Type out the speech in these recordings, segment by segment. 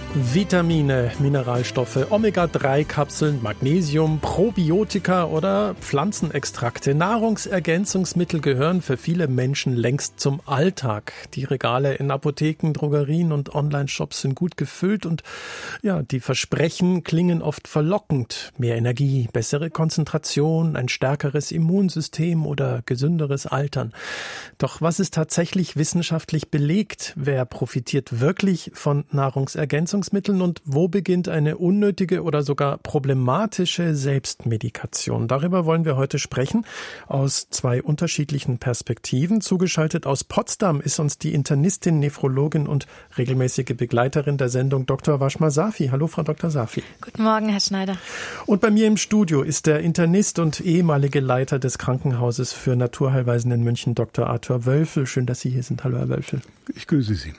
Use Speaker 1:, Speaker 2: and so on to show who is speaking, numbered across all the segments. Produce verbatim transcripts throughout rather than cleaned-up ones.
Speaker 1: Vitamine, Mineralstoffe, Omega drei Kapseln, Magnesium, Probiotika oder Pflanzenextrakte. Nahrungsergänzungsmittel gehören für viele Menschen längst zum Alltag. Die Regale in Apotheken, Drogerien und Online-Shops sind gut gefüllt und ja, die Versprechen klingen oft verlockend. Mehr Energie, bessere Konzentration, ein stärkeres Immunsystem oder gesünderes Altern. Doch was ist tatsächlich wissenschaftlich belegt? Wer profitiert wirklich von Nahrungsergänzungsmitteln? Und wo beginnt eine unnötige oder sogar problematische Selbstmedikation? Darüber wollen wir heute sprechen, aus zwei unterschiedlichen Perspektiven. Zugeschaltet aus Potsdam ist uns die Internistin, Nephrologin und regelmäßige Begleiterin der Sendung Doktor Washma Safi. Hallo, Frau Doktor Safi.
Speaker 2: Guten Morgen, Herr Schneider.
Speaker 1: Und bei mir im Studio ist der Internist und ehemalige Leiter des Krankenhauses für Naturheilweisen in München, Doktor Arthur Wölfel. Schön, dass Sie hier sind. Hallo, Herr Wölfel.
Speaker 3: Ich grüße Sie.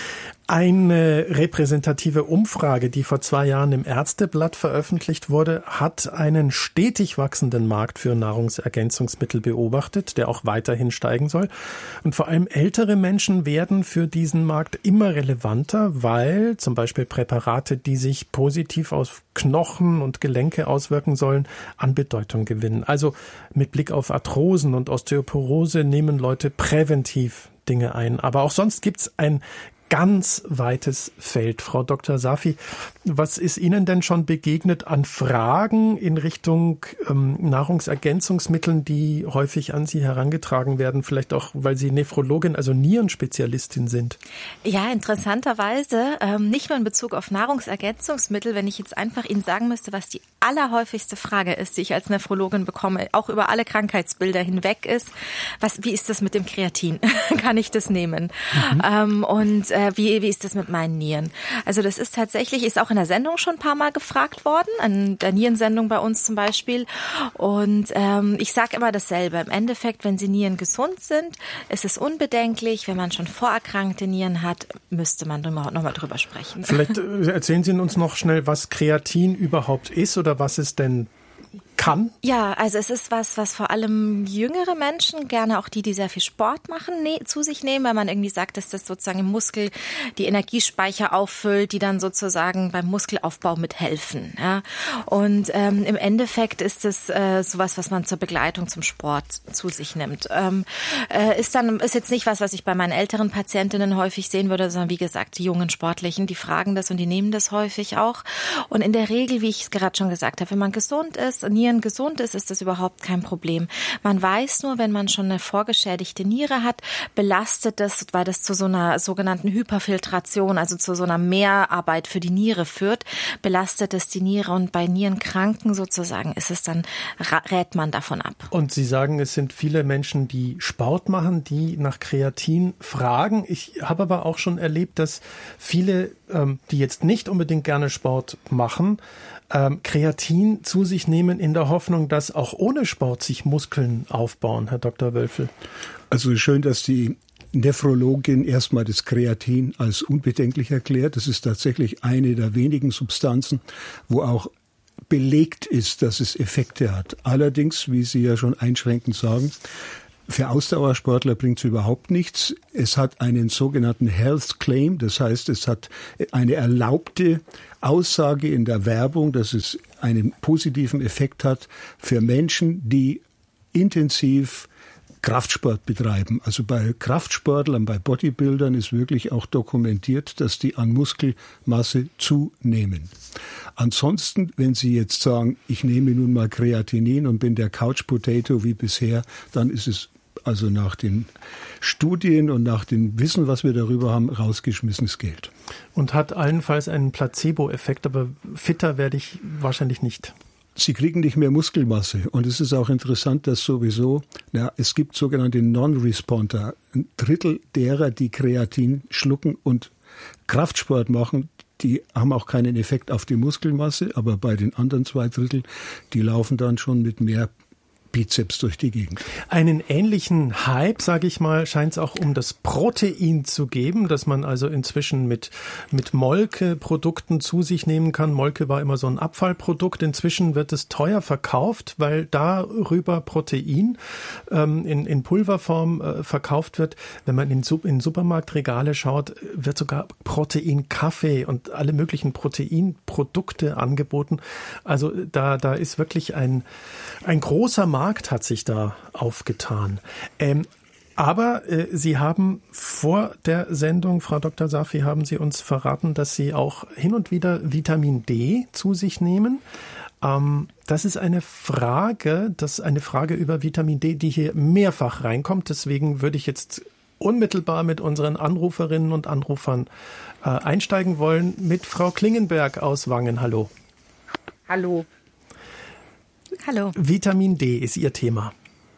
Speaker 1: Eine repräsentative Umfrage, die vor zwei Jahren im Ärzteblatt veröffentlicht wurde, hat einen stetig wachsenden Markt für Nahrungsergänzungsmittel beobachtet, der auch weiterhin steigen soll. Und vor allem ältere Menschen werden für diesen Markt immer relevanter, weil zum Beispiel Präparate, die sich positiv auf Knochen und Gelenke auswirken sollen, an Bedeutung gewinnen. Also mit Blick auf Arthrosen und Osteoporose nehmen Leute präventiv Dinge ein. Aber auch sonst gibt's ein ganz weites Feld. Frau Doktor Safi, was ist Ihnen denn schon begegnet an Fragen in Richtung ähm, Nahrungsergänzungsmitteln, die häufig an Sie herangetragen werden? Vielleicht auch, weil Sie Nephrologin, also Nierenspezialistin sind.
Speaker 2: Ja, interessanterweise, ähm, nicht nur in Bezug auf Nahrungsergänzungsmittel, wenn ich jetzt einfach Ihnen sagen müsste, was die allerhäufigste Frage ist, die ich als Nephrologin bekomme, auch über alle Krankheitsbilder hinweg ist, was, wie ist das mit dem Kreatin? Kann ich das nehmen? Mhm. Ähm, und äh, wie, wie ist das mit meinen Nieren? Also das ist tatsächlich, ist auch in der Sendung schon ein paar Mal gefragt worden, an der Nierensendung bei uns zum Beispiel. Und ähm, ich sage immer dasselbe. Im Endeffekt, wenn Sie Nieren gesund sind, ist es unbedenklich. Wenn man schon vorerkrankte Nieren hat, müsste man noch mal drüber sprechen.
Speaker 1: Vielleicht erzählen Sie uns noch schnell, was Kreatin überhaupt ist oder was es denn kann?
Speaker 2: Ja, also es ist was, was vor allem jüngere Menschen, gerne auch die, die sehr viel Sport machen, ne, zu sich nehmen, weil man irgendwie sagt, dass das sozusagen im Muskel die Energiespeicher auffüllt, die dann sozusagen beim Muskelaufbau mithelfen. Ja. Und ähm, im Endeffekt ist es äh, sowas, was man zur Begleitung zum Sport zu sich nimmt. Ähm, äh, ist dann ist jetzt nicht was, was ich bei meinen älteren Patientinnen häufig sehen würde, sondern wie gesagt, die jungen Sportlichen, die fragen das und die nehmen das häufig auch. Und in der Regel, wie ich es gerade schon gesagt habe, wenn man gesund ist, Nieren gesund ist, ist das überhaupt kein Problem. Man weiß nur, wenn man schon eine vorgeschädigte Niere hat, belastet das, weil das zu so einer sogenannten Hyperfiltration, also zu so einer Mehrarbeit für die Niere führt, belastet es die Niere und bei Nierenkranken sozusagen ist es dann, rät man davon ab.
Speaker 1: Und Sie sagen, es sind viele Menschen, die Sport machen, die nach Kreatin fragen. Ich habe aber auch schon erlebt, dass viele, die jetzt nicht unbedingt gerne Sport machen, Ähm, Kreatin zu sich nehmen in der Hoffnung, dass auch ohne Sport sich Muskeln aufbauen, Herr Doktor Wölfel.
Speaker 3: Also schön, dass die Nephrologin erstmal das Kreatin als unbedenklich erklärt. Das ist tatsächlich eine der wenigen Substanzen, wo auch belegt ist, dass es Effekte hat. Allerdings, wie Sie ja schon einschränkend sagen, für Ausdauersportler bringt es überhaupt nichts. Es hat einen sogenannten Health Claim, das heißt, es hat eine erlaubte Aussage in der Werbung, dass es einen positiven Effekt hat für Menschen, die intensiv Kraftsport betreiben. Also bei Kraftsportlern, bei Bodybuildern ist wirklich auch dokumentiert, dass die an Muskelmasse zunehmen. Ansonsten, wenn Sie jetzt sagen, ich nehme nun mal Kreatinin und bin der Couch Potato wie bisher, dann ist es also nach den Studien und nach dem Wissen, was wir darüber haben, rausgeschmissenes Geld.
Speaker 1: Und hat allenfalls einen Placebo-Effekt, aber fitter werde ich wahrscheinlich nicht.
Speaker 3: Sie kriegen nicht mehr Muskelmasse. Und es ist auch interessant, dass sowieso, na, es gibt sogenannte Non-Responder. Ein Drittel derer, die Kreatin schlucken und Kraftsport machen, die haben auch keinen Effekt auf die Muskelmasse. Aber bei den anderen zwei Drittel, die laufen dann schon mit mehr Bizeps durch die Gegend.
Speaker 1: Einen ähnlichen Hype, sage ich mal, scheint es auch um das Protein zu geben, dass man also inzwischen mit, mit Molke-Produkten zu sich nehmen kann. Molke war immer so ein Abfallprodukt. Inzwischen wird es teuer verkauft, weil darüber Protein ähm, in, in Pulverform äh, verkauft wird. Wenn man in, in Supermarktregale schaut, wird sogar Protein-Kaffee und alle möglichen Proteinprodukte angeboten. Also da, da ist wirklich ein, ein großer Markt Markt hat sich da aufgetan. Ähm, aber äh, Sie haben vor der Sendung, Frau Doktor Safi, haben Sie uns verraten, dass Sie auch hin und wieder Vitamin D zu sich nehmen. Ähm, das ist eine Frage, das ist eine Frage über Vitamin D, die hier mehrfach reinkommt. Deswegen würde ich jetzt unmittelbar mit unseren Anruferinnen und Anrufern äh, einsteigen wollen. Mit Frau Klingenberg aus Wangen. Hallo.
Speaker 4: Hallo.
Speaker 2: Hallo.
Speaker 1: Vitamin D ist Ihr Thema.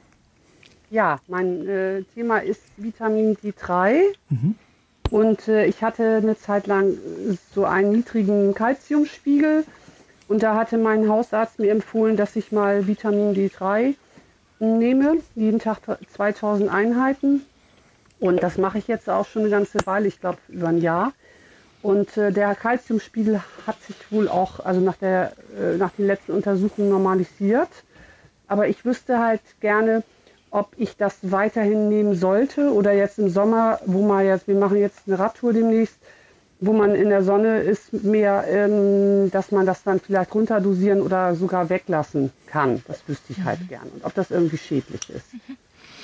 Speaker 4: Ja, mein äh, Thema ist Vitamin D drei. Mhm. Und äh, ich hatte eine Zeit lang so einen niedrigen Kalziumspiegel. Und da hatte mein Hausarzt mir empfohlen, dass ich mal Vitamin D drei nehme. Jeden Tag zweitausend Einheiten. Und das mache ich jetzt auch schon eine ganze Weile, ich glaube über ein Jahr. Und äh, der Kalziumspiegel hat sich wohl auch, also nach, der, äh, nach den letzten Untersuchungen normalisiert. Aber ich wüsste halt gerne, ob ich das weiterhin nehmen sollte oder jetzt im Sommer, wo man jetzt, wir machen jetzt eine Radtour demnächst, wo man in der Sonne ist, mehr, ähm, dass man das dann vielleicht runterdosieren oder sogar weglassen kann. Das wüsste ich halt gerne. Und ob das irgendwie schädlich ist.
Speaker 2: Mhm.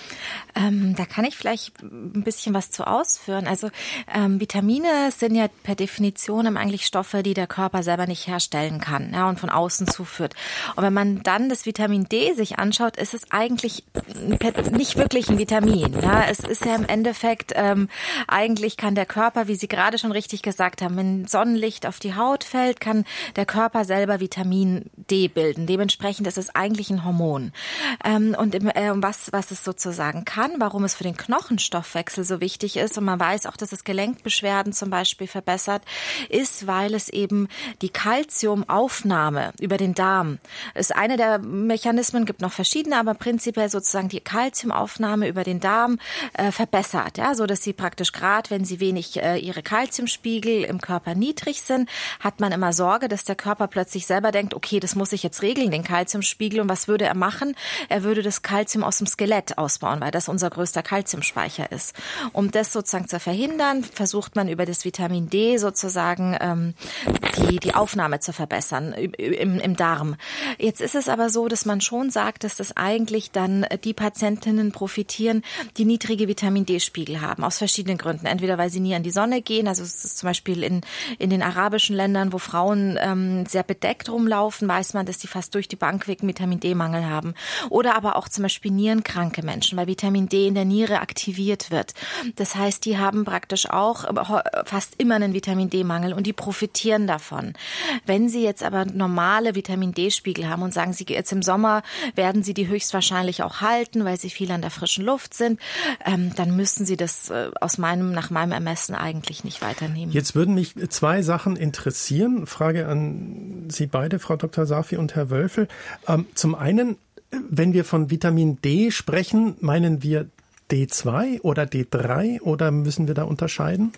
Speaker 2: Ähm, da kann ich vielleicht ein bisschen was zu ausführen. Also ähm, Vitamine sind ja per Definition eigentlich Stoffe, die der Körper selber nicht herstellen kann, ja, und von außen zuführt. Und wenn man dann das Vitamin D sich anschaut, ist es eigentlich nicht wirklich ein Vitamin. Ja. Es ist ja im Endeffekt, ähm, eigentlich kann der Körper, wie Sie gerade schon richtig gesagt haben, wenn Sonnenlicht auf die Haut fällt, kann der Körper selber Vitamin D bilden. Dementsprechend ist es eigentlich ein Hormon. Ähm, und im, äh, was, was es sozusagen kann, warum es für den Knochenstoffwechsel so wichtig ist, und man weiß auch, dass es Gelenkbeschwerden zum Beispiel verbessert, ist, weil es eben die Calciumaufnahme über den Darm ist. Eine der Mechanismen, gibt noch verschiedene, aber prinzipiell sozusagen die Calciumaufnahme über den Darm äh, verbessert, ja, so dass sie praktisch gerade, wenn sie wenig äh, ihre Calciumspiegel im Körper niedrig sind, hat man immer Sorge, dass der Körper plötzlich selber denkt, okay, das muss ich jetzt regeln, den Calciumspiegel, und was würde er machen? Er würde das Calcium aus dem Skelett ausbauen, weil das unser größter Calciumspeicher ist. Um das sozusagen zu verhindern, versucht man über das Vitamin D sozusagen ähm, die, die Aufnahme zu verbessern im, im Darm. Jetzt ist es aber so, dass man schon sagt, dass das eigentlich dann die Patientinnen profitieren, die niedrige Vitamin D-Spiegel haben, aus verschiedenen Gründen. Entweder weil sie nie an die Sonne gehen, also es ist zum Beispiel in, in den arabischen Ländern, wo Frauen ähm, sehr bedeckt rumlaufen, weiß man, dass die fast durch die Bank weg Vitamin D-Mangel haben. Oder aber auch zum Beispiel nierenkranke Menschen, weil Vitamin D in der Niere aktiviert wird. Das heißt, die haben praktisch auch fast immer einen Vitamin D-Mangel und die profitieren davon. Wenn sie jetzt aber normale Vitamin D-Spiegel haben und sagen, sie jetzt im Sommer werden sie die höchstwahrscheinlich auch halten, weil sie viel an der frischen Luft sind, ähm, dann müssen sie das äh, aus meinem, nach meinem Ermessen eigentlich nicht weiternehmen.
Speaker 1: Jetzt würden mich zwei Sachen interessieren. Frage an Sie beide, Frau Doktor Safi und Herr Wölfel. Ähm, zum einen, wenn wir von Vitamin D sprechen, meinen wir D zwei oder D drei oder müssen wir da unterscheiden?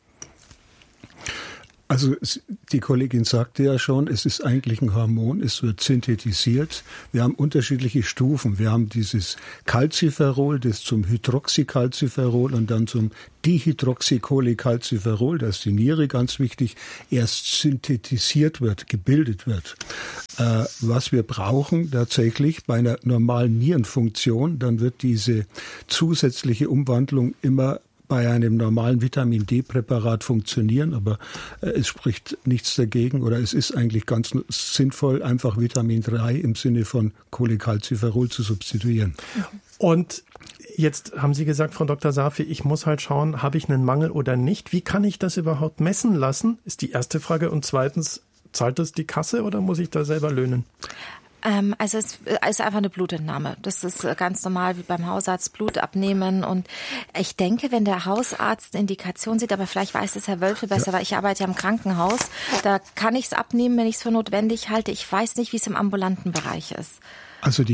Speaker 3: Also die Kollegin sagte ja schon, es ist eigentlich ein Hormon, es wird synthetisiert. Wir haben unterschiedliche Stufen. Wir haben dieses Calciferol, das zum Hydroxycalciferol und dann zum Dihydroxycholecalciferol, das ist die Niere ganz wichtig, erst synthetisiert wird, gebildet wird. Äh, was wir brauchen tatsächlich bei einer normalen Nierenfunktion, dann wird diese zusätzliche Umwandlung immer bei einem normalen Vitamin-D-Präparat funktionieren, aber äh, es spricht nichts dagegen oder es ist eigentlich ganz sinnvoll, einfach Vitamin drei im Sinne von Cholecalciferol zu substituieren.
Speaker 1: Und jetzt haben Sie gesagt, Frau Doktor Safi, ich muss halt schauen, habe ich einen Mangel oder nicht? Wie kann ich das überhaupt messen lassen? Ist die erste Frage. Und zweitens, zahlt das die Kasse oder muss ich da selber löhnen?
Speaker 2: Also es ist einfach eine Blutentnahme. Das ist ganz normal wie beim Hausarzt, Blut abnehmen. Und ich denke, wenn der Hausarzt eine Indikation sieht, aber vielleicht weiß es Herr Wölfel besser, ja, weil ich arbeite ja im Krankenhaus, da kann ich es abnehmen, wenn ich es für notwendig halte. Ich weiß nicht, wie es im ambulanten Bereich ist.
Speaker 3: Also die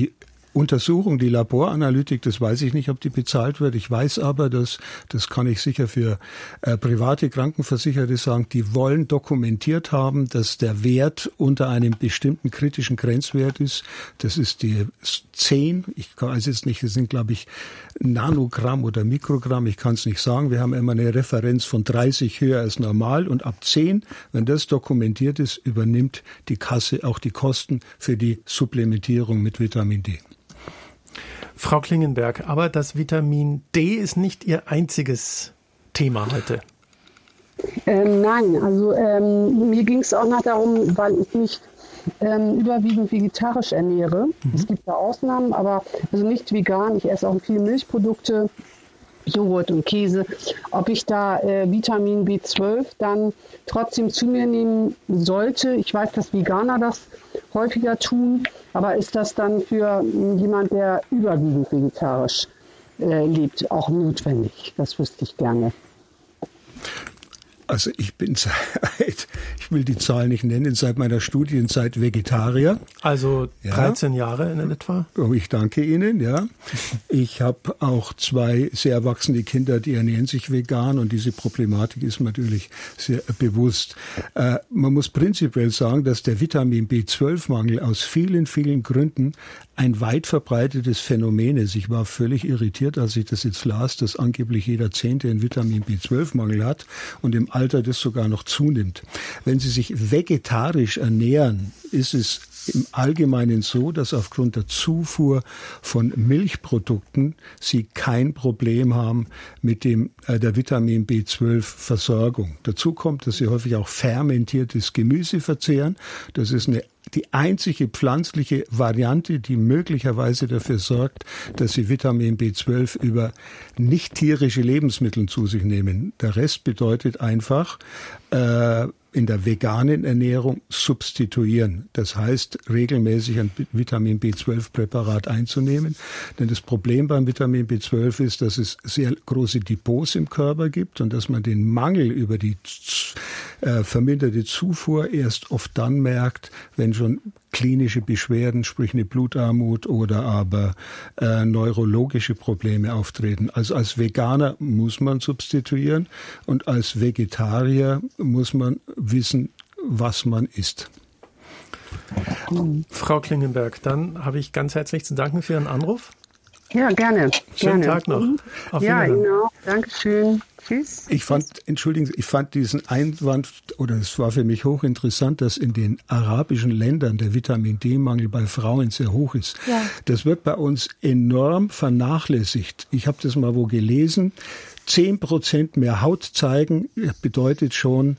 Speaker 3: Untersuchung, die Laboranalytik, das weiß ich nicht, ob die bezahlt wird. Ich weiß aber, dass, das kann ich sicher für äh, private Krankenversicherte sagen, die wollen dokumentiert haben, dass der Wert unter einem bestimmten kritischen Grenzwert ist. Das ist die zehn, ich weiß jetzt nicht, das sind glaube ich Nanogramm oder Mikrogramm, ich kann es nicht sagen. Wir haben immer eine Referenz von dreißig höher als normal und ab zehn, wenn das dokumentiert ist, übernimmt die Kasse auch die Kosten für die Supplementierung mit Vitamin D.
Speaker 1: Frau Klingenberg, aber das Vitamin D ist nicht Ihr einziges Thema heute.
Speaker 4: Ähm, nein, also ähm, mir ging es auch noch darum, weil ich mich ähm, überwiegend vegetarisch ernähre. Mhm. Es gibt da Ausnahmen, aber also nicht vegan. Ich esse auch viele Milchprodukte, Joghurt und Käse. Ob ich da äh, Vitamin B zwölf dann trotzdem zu mir nehmen sollte. Ich weiß, dass Veganer das häufiger tun, aber ist das dann für jemand, der überwiegend vegetarisch äh, lebt, auch notwendig? Das wüsste ich gerne.
Speaker 3: Also ich bin seit, ich will die Zahl nicht nennen, seit meiner Studienzeit Vegetarier.
Speaker 1: Also dreizehn ja. Jahre in etwa?
Speaker 3: Oh, ich danke Ihnen, ja. Ich habe auch zwei sehr erwachsene Kinder, die ernähren sich vegan und diese Problematik ist mir natürlich sehr bewusst. Äh, man muss prinzipiell sagen, dass der Vitamin B zwölf Mangel aus vielen, vielen Gründen ein weit verbreitetes Phänomen ist. Ich war völlig irritiert, als ich das jetzt las, dass angeblich jeder Zehnte einen Vitamin B zwölf Mangel hat und im Alter das sogar noch zunimmt. Wenn Sie sich vegetarisch ernähren, ist es im Allgemeinen so, dass aufgrund der Zufuhr von Milchprodukten Sie kein Problem haben mit dem, äh, der Vitamin B zwölf Versorgung. Dazu kommt, dass Sie häufig auch fermentiertes Gemüse verzehren. Das ist eine die einzige pflanzliche Variante, die möglicherweise dafür sorgt, dass Sie Vitamin B zwölf über nicht tierische Lebensmittel zu sich nehmen. Der Rest bedeutet einfach, äh, in der veganen Ernährung substituieren. Das heißt, regelmäßig ein Vitamin B zwölf Präparat einzunehmen. Denn das Problem beim Vitamin B zwölf ist, dass es sehr große Depots im Körper gibt und dass man den Mangel über die äh, verminderte Zufuhr erst oft dann merkt, wenn schon klinische Beschwerden, sprich eine Blutarmut oder aber äh, neurologische Probleme auftreten. Also als Veganer muss man substituieren und als Vegetarier muss man wissen, was man isst.
Speaker 1: Frau Klingenberg, dann habe ich ganz herzlich zu danken für Ihren Anruf.
Speaker 4: Ja, gerne.
Speaker 1: Schönen
Speaker 4: gerne.
Speaker 1: Tag noch.
Speaker 4: Auf ja, Ihnen auch. Dankeschön. Tschüss.
Speaker 3: Ich fand, entschuldigen Sie, ich fand diesen Einwand, oder es war für mich hochinteressant, dass in den arabischen Ländern der Vitamin D-Mangel bei Frauen sehr hoch ist. Ja. Das wird bei uns enorm vernachlässigt. Ich habe das mal wo gelesen. Zehn Prozent mehr Haut zeigen bedeutet schon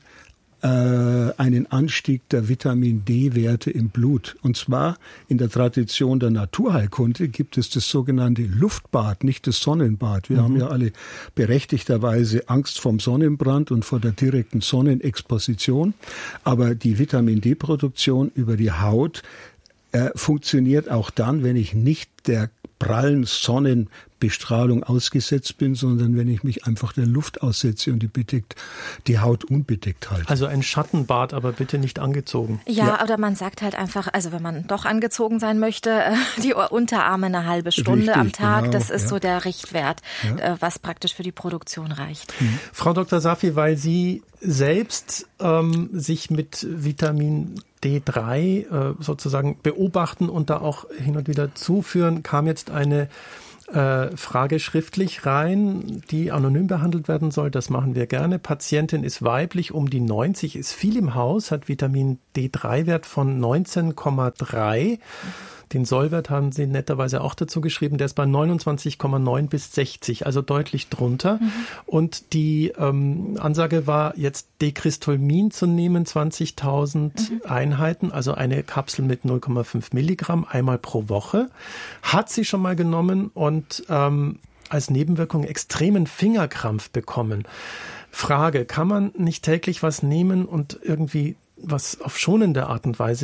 Speaker 3: einen Anstieg der Vitamin D-Werte im Blut. Und zwar in der Tradition der Naturheilkunde gibt es das sogenannte Luftbad, nicht das Sonnenbad. Wir mhm. haben ja alle berechtigterweise Angst vom Sonnenbrand und vor der direkten Sonnenexposition. Aber die Vitamin D-Produktion über die Haut äh, funktioniert auch dann, wenn ich nicht der prallen Sonnenbestrahlung ausgesetzt bin, sondern wenn ich mich einfach der Luft aussetze und die bedeckt, die Haut unbedeckt halte.
Speaker 1: Also ein Schattenbad, aber bitte nicht angezogen.
Speaker 2: Ja, ja, oder man sagt halt einfach, also wenn man doch angezogen sein möchte, die Unterarme eine halbe Stunde Richtig, am Tag, genau, das ist ja. so der Richtwert, ja. was praktisch für die Produktion reicht.
Speaker 1: Mhm. Frau Doktor Safi, weil Sie selbst ähm, sich mit Vitamin D drei äh, sozusagen beobachten und da auch hin und wieder zuführen, kam jetzt eine äh, Frage schriftlich rein, die anonym behandelt werden soll. Das machen wir gerne. Patientin ist weiblich, um die neunzig, ist viel im Haus, hat Vitamin D drei Wert von neunzehn Komma drei. Den Sollwert haben Sie netterweise auch dazu geschrieben. Der ist bei neunundzwanzig Komma neun bis sechzig, also deutlich drunter. Mhm. Und die ähm, Ansage war jetzt Dekristolmin zu nehmen, zwanzigtausend mhm. Einheiten, also eine Kapsel mit null Komma fünf Milligramm einmal pro Woche. Hat sie schon mal genommen und ähm, als Nebenwirkung extremen Fingerkrampf bekommen. Frage, kann man nicht täglich was nehmen und irgendwie was auf schonende Art und Weise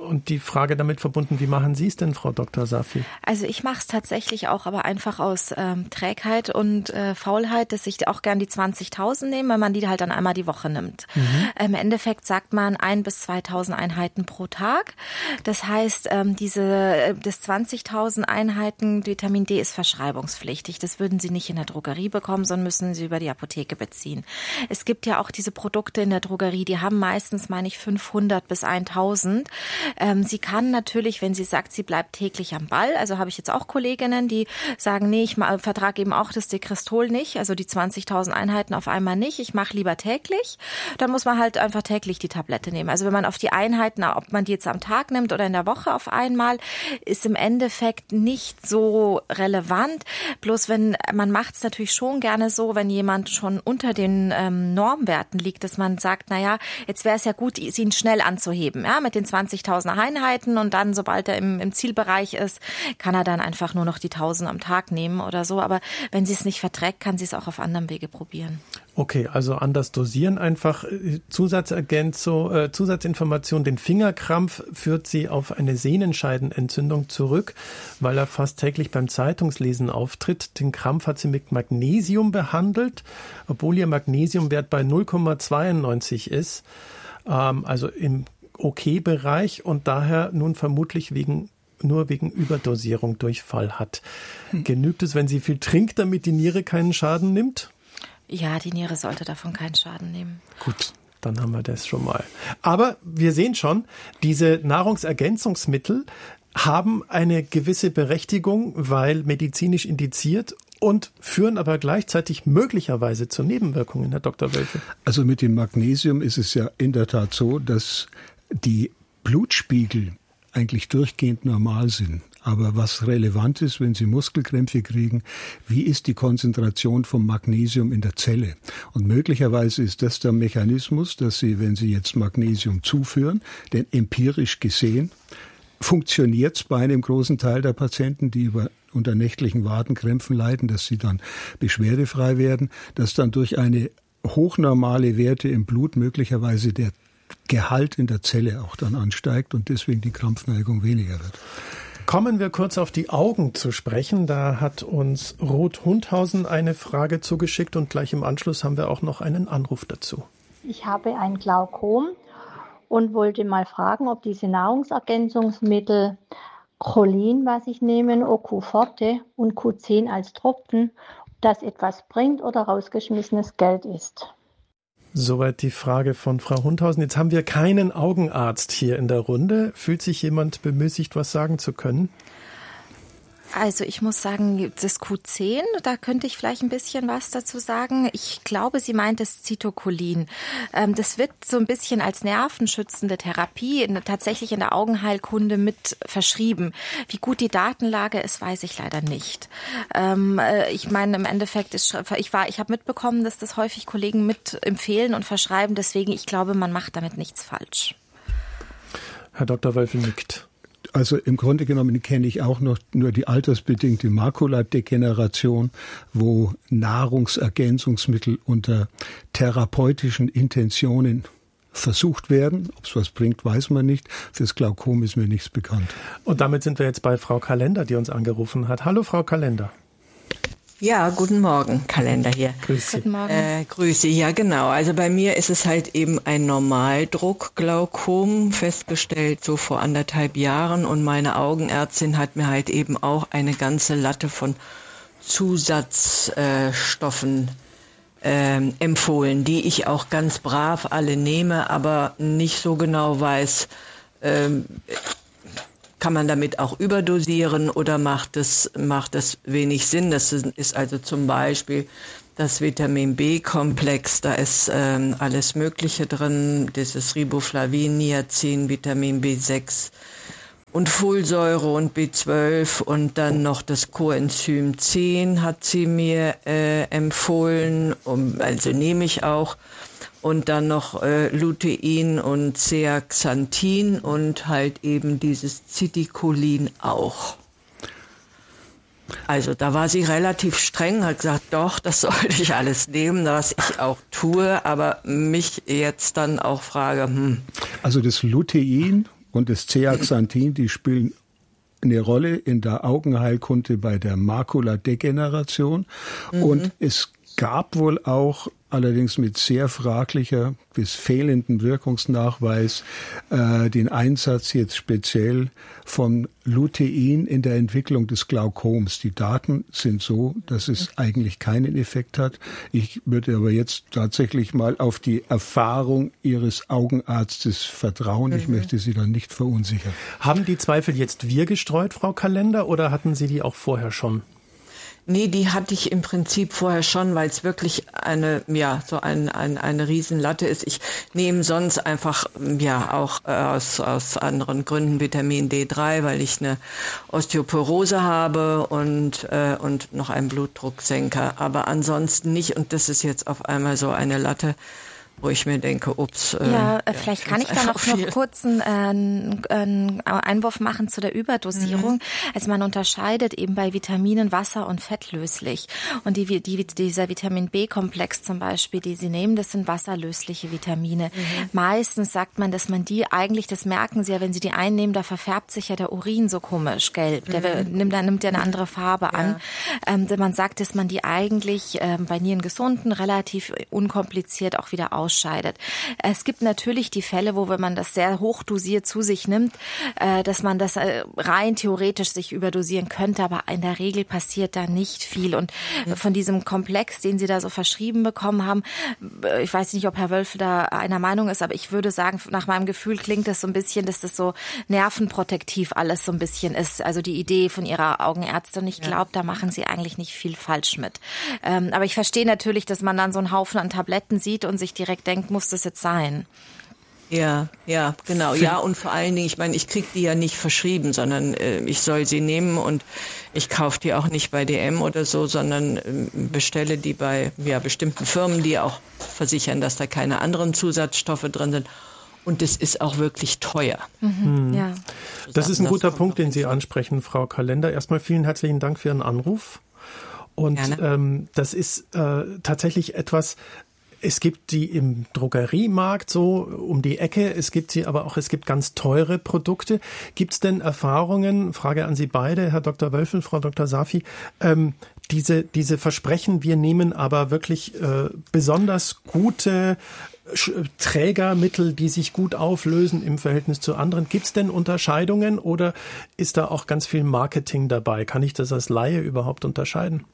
Speaker 1: Und die Frage damit verbunden, wie machen Sie es denn, Frau Doktor Safi?
Speaker 2: Also ich mache es tatsächlich auch, aber einfach aus ähm, Trägheit und äh, Faulheit, dass ich auch gern die zwanzigtausend nehme, weil man die halt dann einmal die Woche nimmt. Mhm. Im Endeffekt sagt man ein bis zweitausend Einheiten pro Tag. Das heißt, ähm, diese das zwanzigtausend Einheiten Vitamin D ist verschreibungspflichtig. Das würden Sie nicht in der Drogerie bekommen, sondern müssen Sie über die Apotheke beziehen. Es gibt ja auch diese Produkte in der Drogerie, die haben meistens, meine ich, fünfhundert bis tausend. Ähm, sie kann natürlich, wenn sie sagt, sie bleibt täglich am Ball, also habe ich jetzt auch Kolleginnen, die sagen, nee, ich vertrage eben auch das Dekristol nicht, also die zwanzigtausend Einheiten auf einmal nicht, ich mache lieber täglich. Dann muss man halt einfach täglich die Tablette nehmen. Also wenn man auf die Einheiten, ob man die jetzt am Tag nimmt oder in der Woche auf einmal, ist im Endeffekt nicht so relevant. Bloß wenn, man macht es natürlich schon gerne so, wenn jemand schon unter den ähm, Normwerten liegt, dass man sagt, naja, jetzt wäre es ja gut, ihn schnell anzuheben, ja, mit den zwanzigtausend Einheiten und dann, sobald er im, im Zielbereich ist, kann er dann einfach nur noch die tausend am Tag nehmen oder so. Aber wenn sie es nicht verträgt, kann sie es auch auf anderem Wege probieren.
Speaker 1: Okay, also anders dosieren einfach. Zusatzergänzung, äh, Zusatzinformation, den Fingerkrampf führt sie auf eine Sehnenscheidenentzündung zurück, weil er fast täglich beim Zeitungslesen auftritt. Den Krampf hat sie mit Magnesium behandelt, obwohl ihr Magnesiumwert bei null Komma zweiundneunzig ist, ähm, also im Okay-Bereich und daher nun vermutlich wegen nur wegen Überdosierung Durchfall hat. Hm. Genügt es, wenn sie viel trinkt, damit die Niere keinen Schaden nimmt?
Speaker 2: Ja, die Niere sollte davon keinen Schaden nehmen.
Speaker 1: Gut, dann haben wir das schon mal. Aber wir sehen schon, diese Nahrungsergänzungsmittel haben eine gewisse Berechtigung, weil medizinisch indiziert und führen aber gleichzeitig möglicherweise zu Nebenwirkungen, Herr Doktor Wölfe.
Speaker 3: Also mit dem Magnesium ist es ja in der Tat so, dass die Blutspiegel eigentlich durchgehend normal sind. Aber was relevant ist, wenn Sie Muskelkrämpfe kriegen, wie ist die Konzentration vom Magnesium in der Zelle? Und möglicherweise ist das der Mechanismus, dass Sie, wenn Sie jetzt Magnesium zuführen, denn empirisch gesehen funktioniert es bei einem großen Teil der Patienten, die über unter nächtlichen Wadenkrämpfen leiden, dass sie dann beschwerdefrei werden, dass dann durch eine hochnormale Werte im Blut möglicherweise der Gehalt in der Zelle auch dann ansteigt und deswegen die Krampfneigung weniger wird.
Speaker 1: Kommen wir kurz auf die Augen zu sprechen. Da hat uns Ruth Hundhausen eine Frage zugeschickt und gleich im Anschluss haben wir auch noch einen Anruf dazu.
Speaker 5: Ich habe ein Glaukom und wollte mal fragen, ob diese Nahrungsergänzungsmittel Cholin, was ich nehme, O Q Forte und Q zehn als Tropfen, das etwas bringt oder rausgeschmissenes Geld ist.
Speaker 1: Soweit die Frage von Frau Hundhausen. Jetzt haben wir keinen Augenarzt hier in der Runde. Fühlt sich jemand bemüßigt, was sagen zu können?
Speaker 2: Also ich muss sagen, das Q zehn, da könnte ich vielleicht ein bisschen was dazu sagen. Ich glaube, sie meint das Citocholin. Das wird so ein bisschen als nervenschützende Therapie in, tatsächlich in der Augenheilkunde mit verschrieben. Wie gut die Datenlage ist, weiß ich leider nicht. Ich meine, im Endeffekt ist, ich war, ich habe mitbekommen, dass das häufig Kollegen mit empfehlen und verschreiben. Deswegen, ich glaube, man macht damit nichts falsch.
Speaker 1: Herr Doktor Wölfe nickt.
Speaker 3: Also im Grunde genommen kenne ich auch noch nur die altersbedingte Makuladegeneration, wo Nahrungsergänzungsmittel unter therapeutischen Intentionen versucht werden. Ob es was bringt, weiß man nicht. Fürs Glaukom ist mir nichts bekannt.
Speaker 1: Und damit sind wir jetzt bei Frau Kalender, die uns angerufen hat. Hallo, Frau Kalender.
Speaker 6: Ja, guten Morgen, Kalender hier.
Speaker 1: Grüße.
Speaker 2: Guten Morgen.
Speaker 6: Äh, Grüße, ja genau. Also bei mir ist es halt eben ein Normaldruckglaukom, festgestellt so vor anderthalb Jahren. Und meine Augenärztin hat mir halt eben auch eine ganze Latte von Zusatzstoffen äh, äh, empfohlen, die ich auch ganz brav alle nehme, aber nicht so genau weiß, äh, kann man damit auch überdosieren oder macht es, macht es wenig Sinn? Das ist also zum Beispiel das Vitamin B-Komplex, da ist ähm, alles Mögliche drin, dieses Riboflavin, Niacin, Vitamin B sechs und Folsäure und B zwölf und dann noch das Coenzym zehn hat sie mir äh, empfohlen, um, also nehme ich auch. Und dann noch äh, Lutein und Zeaxanthin und halt eben dieses Citocholin auch. Also da war sie relativ streng, hat gesagt, doch, das sollte ich alles nehmen, was ich auch tue, aber mich jetzt dann auch frage, hm.
Speaker 3: Also das Lutein und das Zeaxanthin, die spielen eine Rolle in der Augenheilkunde bei der Makuladegeneration. Mhm. Und es gab wohl auch, allerdings mit sehr fraglicher bis fehlendem Wirkungsnachweis, äh, den Einsatz jetzt speziell von Lutein in der Entwicklung des Glaukoms. Die Daten sind so, dass es eigentlich keinen Effekt hat. Ich würde aber jetzt tatsächlich mal auf die Erfahrung Ihres Augenarztes vertrauen. Ich mhm. möchte Sie dann nicht verunsichern.
Speaker 1: Haben die Zweifel jetzt wir gestreut, Frau Kalender, oder hatten Sie die auch vorher schon?
Speaker 6: Nee, die hatte ich im Prinzip vorher schon, weil es wirklich eine, ja, so ein, ein, eine Riesenlatte ist. Ich nehme sonst einfach, ja, auch äh, aus, aus anderen Gründen Vitamin D drei, weil ich eine Osteoporose habe und, äh, und noch einen Blutdrucksenker. Aber ansonsten nicht. Und das ist jetzt auf einmal so eine Latte, wo ich mir denke, ups. Äh,
Speaker 2: ja,
Speaker 6: ja,
Speaker 2: vielleicht kann ich da noch, noch kurz einen, äh, einen Einwurf machen zu der Überdosierung. Mhm. Also man unterscheidet eben bei Vitaminen wasser- und fettlöslich. Und die, die, dieser Vitamin B-Komplex zum Beispiel, die Sie nehmen, das sind wasserlösliche Vitamine. Mhm. Meistens sagt man, dass man die eigentlich, das merken Sie ja, wenn Sie die einnehmen, da verfärbt sich ja der Urin so komisch gelb. Der mhm. nimmt, da nimmt ja eine andere Farbe ja. an. Ähm, man sagt, dass man die eigentlich äh, bei Nierengesunden relativ unkompliziert auch wieder ausscheidet. Es gibt natürlich die Fälle, wo, wenn man das sehr hoch dosiert zu sich nimmt, dass man das rein theoretisch sich überdosieren könnte, aber in der Regel passiert da nicht viel. Und von diesem Komplex, den Sie da so verschrieben bekommen haben, ich weiß nicht, ob Herr Wölfe da einer Meinung ist, aber ich würde sagen, nach meinem Gefühl klingt das so ein bisschen, dass das so nervenprotektiv alles so ein bisschen ist. Also die Idee von Ihrer Augenärztin. Ich glaube, da machen Sie eigentlich nicht viel falsch mit. Aber ich verstehe natürlich, dass man dann so einen Haufen an Tabletten sieht und sich direkt denkt, muss das jetzt sein?
Speaker 6: Ja, ja, genau. Ja, und vor allen Dingen, ich meine, ich kriege die ja nicht verschrieben, sondern äh, ich soll sie nehmen und ich kaufe die auch nicht bei D M oder so, sondern äh, bestelle die bei ja, bestimmten Firmen, die auch versichern, dass da keine anderen Zusatzstoffe drin sind. Und das ist auch wirklich teuer.
Speaker 1: Mhm. Mhm. Ja. Das ist ein guter Punkt, den Sie ansprechen, Frau Kalender. Erstmal vielen herzlichen Dank für Ihren Anruf. Und ähm, das ist äh, tatsächlich etwas. Es gibt die im Drogeriemarkt so um die Ecke, es gibt sie aber auch, es gibt ganz teure Produkte. Gibt es denn Erfahrungen, Frage an Sie beide, Herr Doktor Wölfel, Frau Doktor Safi, ähm, diese, diese Versprechen, wir nehmen aber wirklich äh, besonders gute Trägermittel, die sich gut auflösen im Verhältnis zu anderen. Gibt es denn Unterscheidungen oder ist da auch ganz viel Marketing dabei? Kann ich das als Laie überhaupt unterscheiden?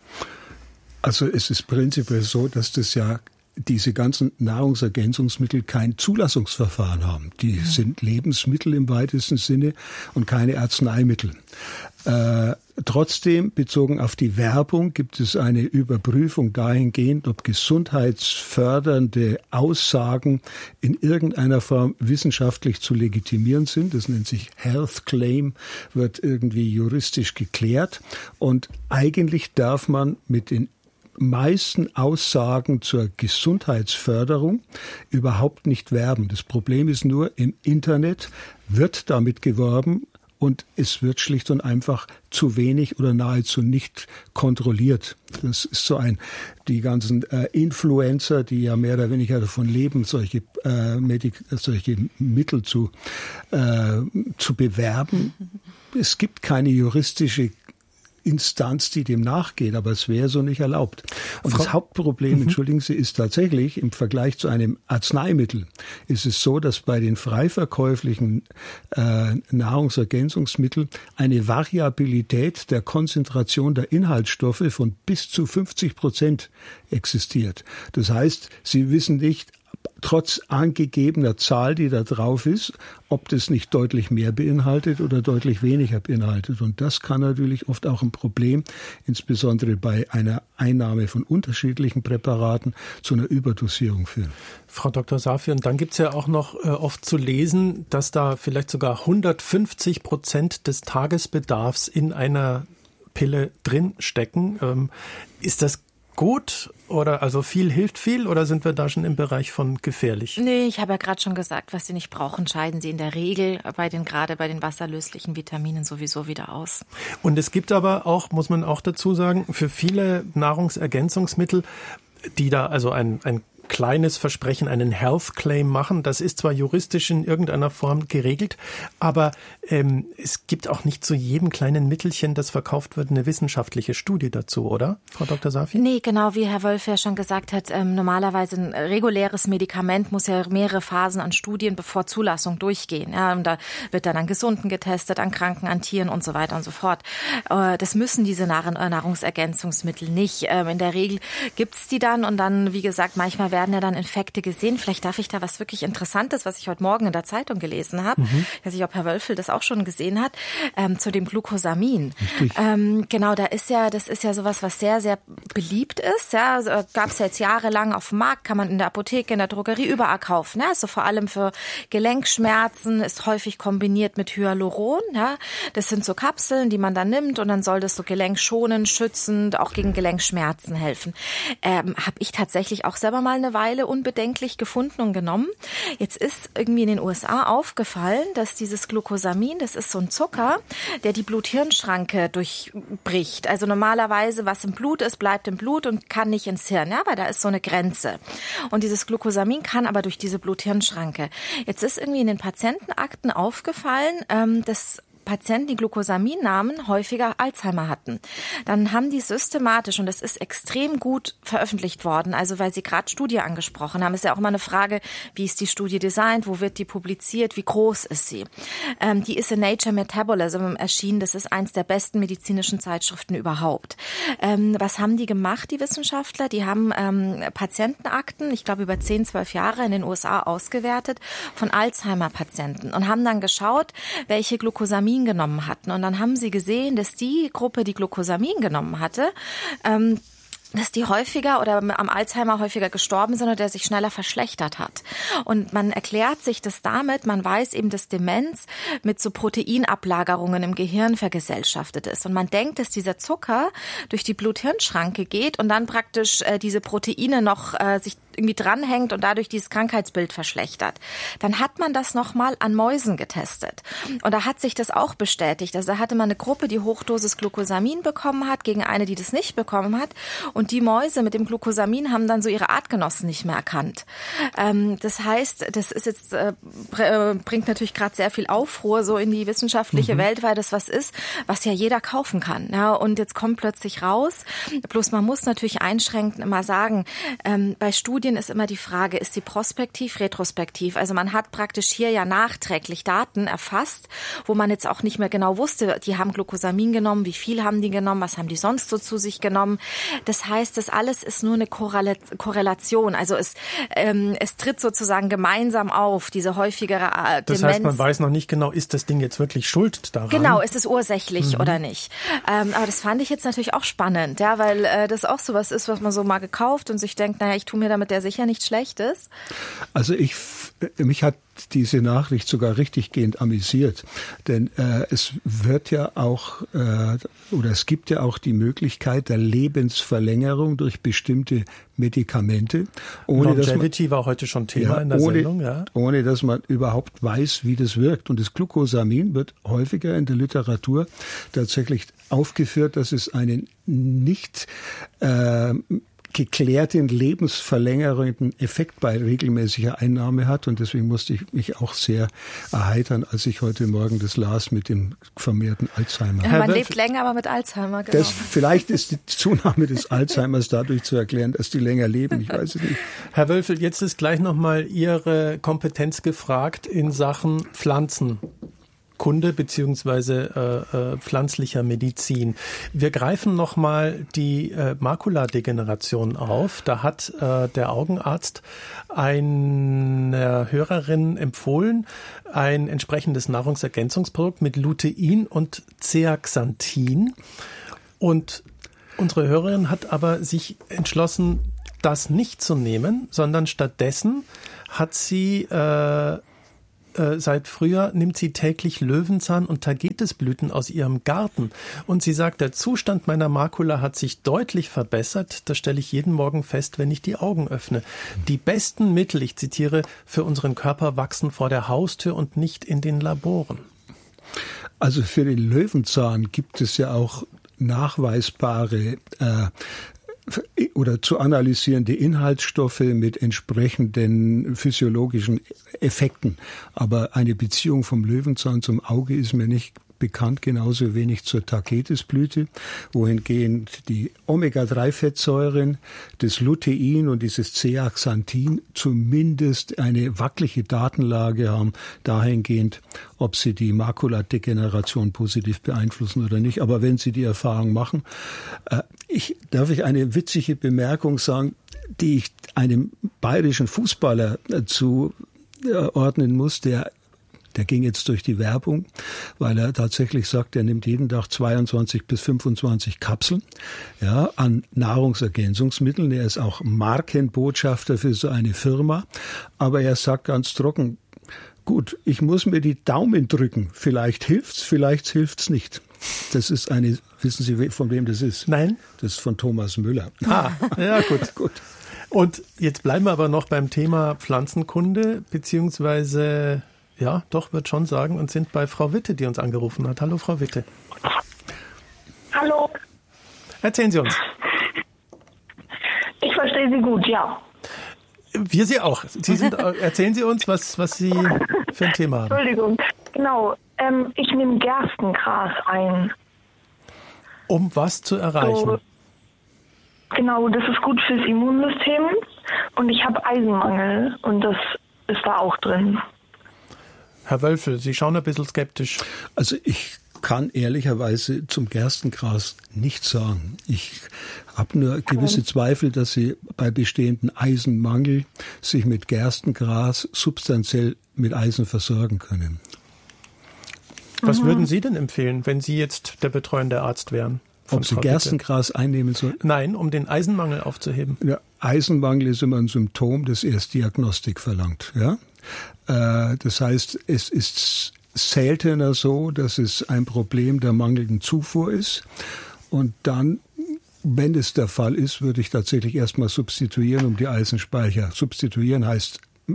Speaker 3: Also es ist prinzipiell so, dass das ja diese ganzen Nahrungsergänzungsmittel kein Zulassungsverfahren haben. Die ja. sind Lebensmittel im weitesten Sinne und keine Arzneimittel. Äh, trotzdem, bezogen auf die Werbung, gibt es eine Überprüfung dahingehend, ob gesundheitsfördernde Aussagen in irgendeiner Form wissenschaftlich zu legitimieren sind. Das nennt sich Health Claim, wird irgendwie juristisch geklärt. Und eigentlich darf man mit den meisten Aussagen zur Gesundheitsförderung überhaupt nicht werben. Das Problem ist nur, im Internet wird damit geworben und es wird schlicht und einfach zu wenig oder nahezu nicht kontrolliert. Das ist so ein, die ganzen äh, Influencer, die ja mehr oder weniger davon leben, solche, äh, Medik- solche Mittel zu, äh, zu bewerben. Es gibt keine juristische Instanz, die dem nachgeht, aber es wäre so nicht erlaubt. Und Frau das Hauptproblem, mhm. entschuldigen Sie, ist tatsächlich im Vergleich zu einem Arzneimittel ist es so, dass bei den frei verkäuflichen äh, Nahrungsergänzungsmitteln eine Variabilität der Konzentration der Inhaltsstoffe von bis zu fünfzig Prozent existiert. Das heißt, Sie wissen nicht, trotz angegebener Zahl, die da drauf ist, ob das nicht deutlich mehr beinhaltet oder deutlich weniger beinhaltet. Und das kann natürlich oft auch ein Problem, insbesondere bei einer Einnahme von unterschiedlichen Präparaten, zu einer Überdosierung führen.
Speaker 1: Frau Doktor Safi, und dann gibt's ja auch noch äh, oft zu lesen, dass da vielleicht sogar hundertfünfzig Prozent des Tagesbedarfs in einer Pille drin stecken. Ähm, ist das gut oder also viel hilft viel oder sind wir da schon im Bereich von gefährlich?
Speaker 2: Nee, ich habe ja gerade schon gesagt, was Sie nicht brauchen, scheiden Sie in der Regel bei den gerade bei den wasserlöslichen Vitaminen sowieso wieder aus.
Speaker 1: Und es gibt aber auch, muss man auch dazu sagen, für viele Nahrungsergänzungsmittel, die da also ein, ein kleines Versprechen, einen Health Claim machen. Das ist zwar juristisch in irgendeiner Form geregelt, aber ähm, es gibt auch nicht zu jedem kleinen Mittelchen, das verkauft wird, eine wissenschaftliche Studie dazu, oder, Frau Doktor Safi?
Speaker 2: Nee, genau wie Herr Wölf ja schon gesagt hat, ähm, normalerweise ein reguläres Medikament muss ja mehrere Phasen an Studien bevor Zulassung durchgehen. Ja, und da wird dann an Gesunden getestet, an Kranken, an Tieren und so weiter und so fort. Äh, das müssen diese Nahrungsergänzungsmittel nicht. Ähm, in der Regel gibt's die dann und dann, wie gesagt, manchmal werden ja dann Infekte gesehen. Vielleicht darf ich da was wirklich Interessantes, was ich heute Morgen in der Zeitung gelesen habe. Mhm. Ich weiß nicht, ob Herr Wölfel das auch schon gesehen hat, ähm, zu dem Glucosamin. Ähm, genau, da ist ja, das ist ja sowas, was sehr, sehr beliebt ist. Ja, also, gab's ja jetzt jahrelang auf dem Markt, kann man in der Apotheke, in der Drogerie überall kaufen. Ja, also vor allem für Gelenkschmerzen, ist häufig kombiniert mit Hyaluron. Ja, das sind so Kapseln, die man dann nimmt und dann soll das so gelenkschonend, schützend, auch gegen Gelenkschmerzen helfen. Ähm, habe ich tatsächlich auch selber mal eine Weile unbedenklich gefunden und genommen. Jetzt ist irgendwie in den U S A aufgefallen, dass dieses Glucosamin, das ist so ein Zucker, der die Blut-Hirn-Schranke durchbricht. Also normalerweise, was im Blut ist, bleibt im Blut und kann nicht ins Hirn, ja, weil da ist so eine Grenze. Und dieses Glucosamin kann aber durch diese Blut-Hirn-Schranke. Jetzt ist irgendwie in den Patientenakten aufgefallen, ähm, dass Patienten, die Glucosamin nahmen, häufiger Alzheimer hatten. Dann haben die systematisch, und das ist extrem gut veröffentlicht worden, also weil Sie gerade Studie angesprochen haben, ist ja auch immer eine Frage, wie ist die Studie designt, wo wird die publiziert, wie groß ist sie? Ähm, die ist in Nature Metabolism erschienen, das ist eins der besten medizinischen Zeitschriften überhaupt. Ähm, was haben die gemacht, die Wissenschaftler? Die haben ähm, Patientenakten, ich glaube über zehn, zwölf Jahre in den U S A ausgewertet, von Alzheimer-Patienten und haben dann geschaut, welche Glucosamin genommen hatten. Und dann haben sie gesehen, dass die Gruppe, die Glucosamin genommen hatte, ähm, dass die häufiger oder am Alzheimer häufiger gestorben sind oder der sich schneller verschlechtert hat. Und man erklärt sich das damit, man weiß eben, dass Demenz mit so Proteinablagerungen im Gehirn vergesellschaftet ist. Und man denkt, dass dieser Zucker durch die Blut-Hirn-Schranke geht und dann praktisch äh, diese Proteine noch äh, sich irgendwie dranhängt und dadurch dieses Krankheitsbild verschlechtert. Dann hat man das nochmal an Mäusen getestet. Und da hat sich das auch bestätigt. Also da hatte man eine Gruppe, die Hochdosis Glucosamin bekommen hat, gegen eine, die das nicht bekommen hat. Und die Mäuse mit dem Glucosamin haben dann so ihre Artgenossen nicht mehr erkannt. Ähm, das heißt, das ist jetzt äh, bringt natürlich gerade sehr viel Aufruhr so in die wissenschaftliche mhm. Welt, weil das was ist, was ja jeder kaufen kann. Ja, und jetzt kommt plötzlich raus. Bloß man muss natürlich einschränkend immer sagen, ähm, bei Studien ist immer die Frage, ist sie prospektiv, retrospektiv? Also man hat praktisch hier ja nachträglich Daten erfasst, wo man jetzt auch nicht mehr genau wusste, die haben Glucosamin genommen, wie viel haben die genommen, was haben die sonst so zu sich genommen. Das heißt, das alles ist nur eine Korrelation. Also es, ähm, es tritt sozusagen gemeinsam auf, diese häufigere äh, Demenz.
Speaker 1: Das heißt, man weiß noch nicht genau, ist das Ding jetzt wirklich schuld daran?
Speaker 2: Genau, ist es ursächlich
Speaker 1: mhm.
Speaker 2: oder nicht? Ähm, aber das fand ich jetzt natürlich auch spannend, ja, weil äh, das auch sowas ist, was man so mal gekauft und sich denkt, naja, ich tue mir damit der sicher nichts Schlechtes.
Speaker 3: Also ich, mich hat diese Nachricht sogar richtiggehend amüsiert, denn äh, es wird ja auch äh, oder es gibt ja auch die Möglichkeit der Lebensverlängerung durch bestimmte Medikamente. Ohne,
Speaker 1: Longevity dass man, war heute schon Thema ja, in der
Speaker 3: ohne,
Speaker 1: Sendung. Ja.
Speaker 3: Ohne dass man überhaupt weiß, wie das wirkt. Und das Glucosamin wird häufiger in der Literatur tatsächlich aufgeführt, dass es einen nicht äh, geklärten, lebensverlängernden Effekt bei regelmäßiger Einnahme hat. Und deswegen musste ich mich auch sehr erheitern, als ich heute Morgen das las mit dem vermehrten Alzheimer.
Speaker 2: Ja, man Herr lebt länger, aber mit Alzheimer, genau.
Speaker 3: Das, vielleicht ist die Zunahme des Alzheimers dadurch zu erklären, dass die länger leben. Ich weiß es nicht.
Speaker 1: Herr Wölfel, jetzt ist gleich nochmal Ihre Kompetenz gefragt in Sachen Pflanzen. Kunde beziehungsweise äh, äh, pflanzlicher Medizin. Wir greifen nochmal die äh, Makuladegeneration auf. Da hat äh, der Augenarzt einer Hörerin empfohlen, ein entsprechendes Nahrungsergänzungsprodukt mit Lutein und Zeaxanthin. Und unsere Hörerin hat aber sich entschlossen, das nicht zu nehmen, sondern stattdessen hat sie äh, seit Frühjahr nimmt sie täglich Löwenzahn- und Tagetisblüten aus ihrem Garten. Und sie sagt, der Zustand meiner Makula hat sich deutlich verbessert. Das stelle ich jeden Morgen fest, wenn ich die Augen öffne. Die besten Mittel, ich zitiere, für unseren Körper wachsen vor der Haustür und nicht in den Laboren.
Speaker 3: Also für den Löwenzahn gibt es ja auch nachweisbare äh, oder zu analysierende Inhaltsstoffe mit entsprechenden physiologischen Effekten. Aber eine Beziehung vom Löwenzahn zum Auge ist mir nicht bekannt, genauso wenig zur Tagetes-Blüte, wohingehend die Omega drei Fettsäuren, das Lutein und dieses Zeaxanthin zumindest eine wackelige Datenlage haben, dahingehend, ob sie die Makuladegeneration positiv beeinflussen oder nicht. Aber wenn sie die Erfahrung machen, äh, ich, darf ich eine witzige Bemerkung sagen, die ich einem bayerischen Fußballer äh, zuordnen muss, der Der ging jetzt durch die Werbung, weil er tatsächlich sagt, er nimmt jeden Tag zweiundzwanzig bis fünfundzwanzig Kapseln, ja, an Nahrungsergänzungsmitteln. Er ist auch Markenbotschafter für so eine Firma. Aber er sagt ganz trocken, gut, ich muss mir die Daumen drücken. Vielleicht hilft's, vielleicht hilft's nicht. Das ist eine, wissen Sie, von wem das ist?
Speaker 1: Nein.
Speaker 3: Das ist von Thomas Müller.
Speaker 1: Ah, ja, gut, gut. Und jetzt bleiben wir aber noch beim Thema Pflanzenkunde, beziehungsweise ja, doch, würde schon sagen, und sind bei Frau Witte, die uns angerufen hat. Hallo, Frau Witte.
Speaker 7: Hallo.
Speaker 1: Erzählen Sie uns.
Speaker 7: Ich verstehe Sie gut, ja.
Speaker 1: Wir Sie auch. Sie sind, erzählen Sie uns, was, was Sie für ein Thema haben.
Speaker 7: Entschuldigung. Genau. Ähm, ich nehme Gerstengras ein.
Speaker 1: Um was zu erreichen?
Speaker 7: So, genau, das ist gut fürs Immunsystem. Und ich habe Eisenmangel. Und das ist da auch drin.
Speaker 1: Herr Wölfel, Sie schauen ein bisschen skeptisch.
Speaker 3: Also ich kann ehrlicherweise zum Gerstengras nichts sagen. Ich habe nur gewisse Zweifel, dass Sie bei bestehendem Eisenmangel sich mit Gerstengras substanziell mit Eisen versorgen können.
Speaker 1: Was mhm. würden Sie denn empfehlen, wenn Sie jetzt der betreuende Arzt wären?
Speaker 3: Ob Sie Gerstengras einnehmen sollen?
Speaker 1: Nein, um den Eisenmangel aufzuheben.
Speaker 3: Ja, Eisenmangel ist immer ein Symptom, das erst Diagnostik verlangt. Ja? Das heißt, es ist seltener so, dass es ein Problem der mangelnden Zufuhr ist. Und dann, wenn es der Fall ist, würde ich tatsächlich erstmal substituieren, um die Eisenspeicher. Substituieren heißt,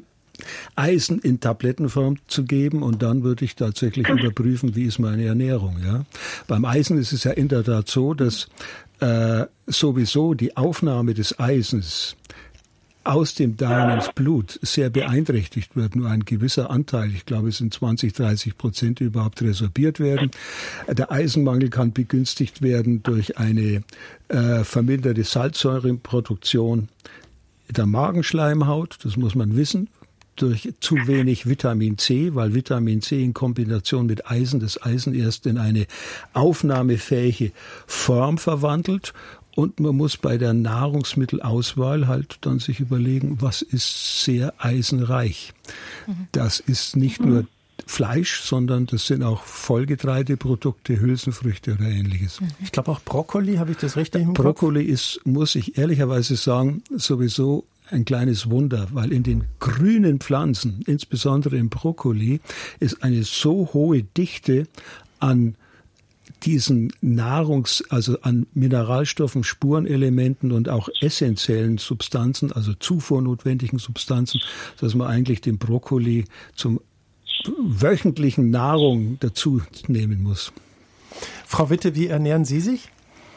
Speaker 3: Eisen in Tablettenform zu geben, und dann würde ich tatsächlich überprüfen, wie ist meine Ernährung. Ja? Beim Eisen ist es ja in der Tat so, dass äh, sowieso die Aufnahme des Eisens aus dem Darm ins Blut sehr beeinträchtigt wird. Nur ein gewisser Anteil, ich glaube es sind zwanzig, dreißig Prozent, überhaupt resorbiert werden. Der Eisenmangel kann begünstigt werden durch eine äh, verminderte Salzsäureproduktion der Magenschleimhaut, das muss man wissen, durch zu wenig Vitamin C, weil Vitamin C in Kombination mit Eisen das Eisen erst in eine aufnahmefähige Form verwandelt. Und man muss bei der Nahrungsmittelauswahl halt dann sich überlegen, was ist sehr eisenreich. Mhm. Das ist nicht mhm. nur Fleisch, sondern das sind auch Vollgetreideprodukte, Hülsenfrüchte oder Ähnliches.
Speaker 1: Ich glaube auch Brokkoli, habe ich das richtig im Kopf?
Speaker 3: Brokkoli ist, muss ich ehrlicherweise sagen, sowieso ein kleines Wunder, weil in den grünen Pflanzen, insbesondere im Brokkoli, ist eine so hohe Dichte an diesen Nahrungs-, also an Mineralstoffen, Spurenelementen und auch essentiellen Substanzen, also zufuhrnotwendigen Substanzen, dass man eigentlich den Brokkoli zum wöchentlichen Nahrung dazu nehmen muss.
Speaker 1: Frau Witte, wie ernähren Sie sich?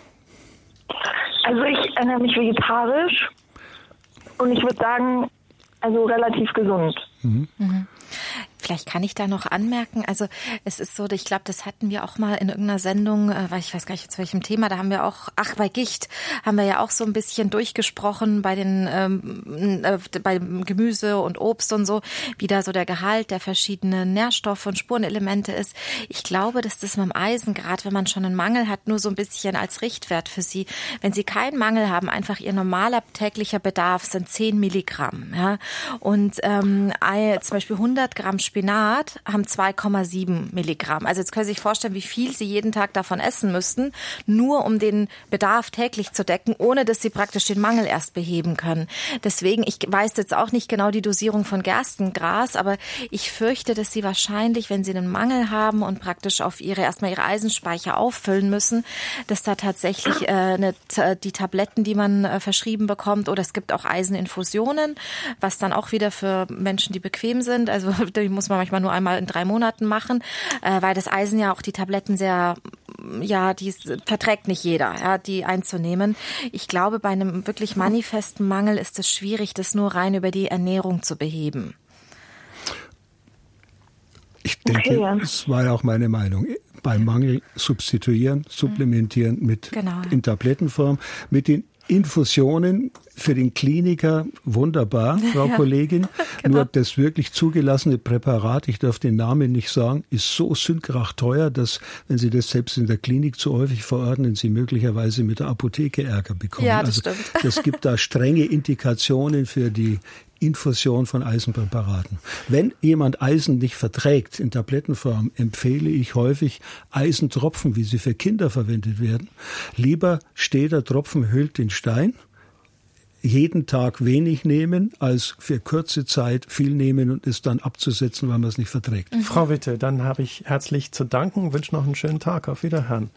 Speaker 7: Also ich ernähre mich vegetarisch und ich würde sagen, also relativ gesund.
Speaker 3: Mhm.
Speaker 2: Mhm. Vielleicht kann ich da noch anmerken, also es ist so, ich glaube, das hatten wir auch mal in irgendeiner Sendung, weil ich weiß gar nicht zu welchem Thema, da haben wir auch, ach bei Gicht haben wir ja auch so ein bisschen durchgesprochen bei den ähm, äh, bei Gemüse und Obst und so, wie da so der Gehalt der verschiedenen Nährstoffe und Spurenelemente ist. Ich glaube, dass das mit dem Eisen, gerade wenn man schon einen Mangel hat, nur so ein bisschen als Richtwert für Sie. Wenn Sie keinen Mangel haben, einfach Ihr normaler täglicher Bedarf sind zehn Milligramm. Ja? Und ähm, zum Beispiel hundert Gramm Spinat haben zwei Komma sieben Milligramm. Also jetzt können Sie sich vorstellen, wie viel Sie jeden Tag davon essen müssten, nur um den Bedarf täglich zu decken, ohne dass Sie praktisch den Mangel erst beheben können. Deswegen, ich weiß jetzt auch nicht genau die Dosierung von Gerstengras, aber ich fürchte, dass Sie wahrscheinlich, wenn Sie einen Mangel haben und praktisch auf Ihre erstmal Ihre Eisenspeicher auffüllen müssen, dass da tatsächlich äh, eine, die Tabletten, die man äh, verschrieben bekommt, oder es gibt auch Eiseninfusionen, was dann auch wieder für Menschen, die bequem sind, also die muss man manchmal nur einmal in drei Monaten machen, äh, weil das Eisen ja auch die Tabletten sehr ja, die verträgt nicht jeder, ja, die einzunehmen. Ich glaube, bei einem wirklich manifesten Mangel ist es schwierig, das nur rein über die Ernährung zu beheben.
Speaker 3: Ich denke,
Speaker 7: Okay.
Speaker 3: das war ja auch meine Meinung. Beim Mangel substituieren, supplementieren mit
Speaker 2: Genau.
Speaker 3: in Tablettenform, mit den Infusionen für den Kliniker wunderbar, Frau
Speaker 2: Ja,
Speaker 3: Kollegin.
Speaker 2: genau.
Speaker 3: Nur das wirklich zugelassene Präparat, ich darf den Namen nicht sagen, ist so sündkrach teuer, dass, wenn Sie das selbst in der Klinik zu häufig verordnen, Sie möglicherweise mit der Apotheke Ärger bekommen.
Speaker 2: Ja, das
Speaker 3: also
Speaker 2: stimmt.
Speaker 3: es gibt da strenge Indikationen für die Infusion von Eisenpräparaten. Wenn jemand Eisen nicht verträgt in Tablettenform, empfehle ich häufig Eisentropfen, wie sie für Kinder verwendet werden. Lieber steter Tropfen hüllt den Stein. Jeden Tag wenig nehmen, als für kurze Zeit viel nehmen und es dann abzusetzen, weil man es nicht verträgt.
Speaker 1: Mhm. Frau Witte, dann habe ich herzlich zu danken, wünsche noch einen schönen Tag. Auf Wiederhören.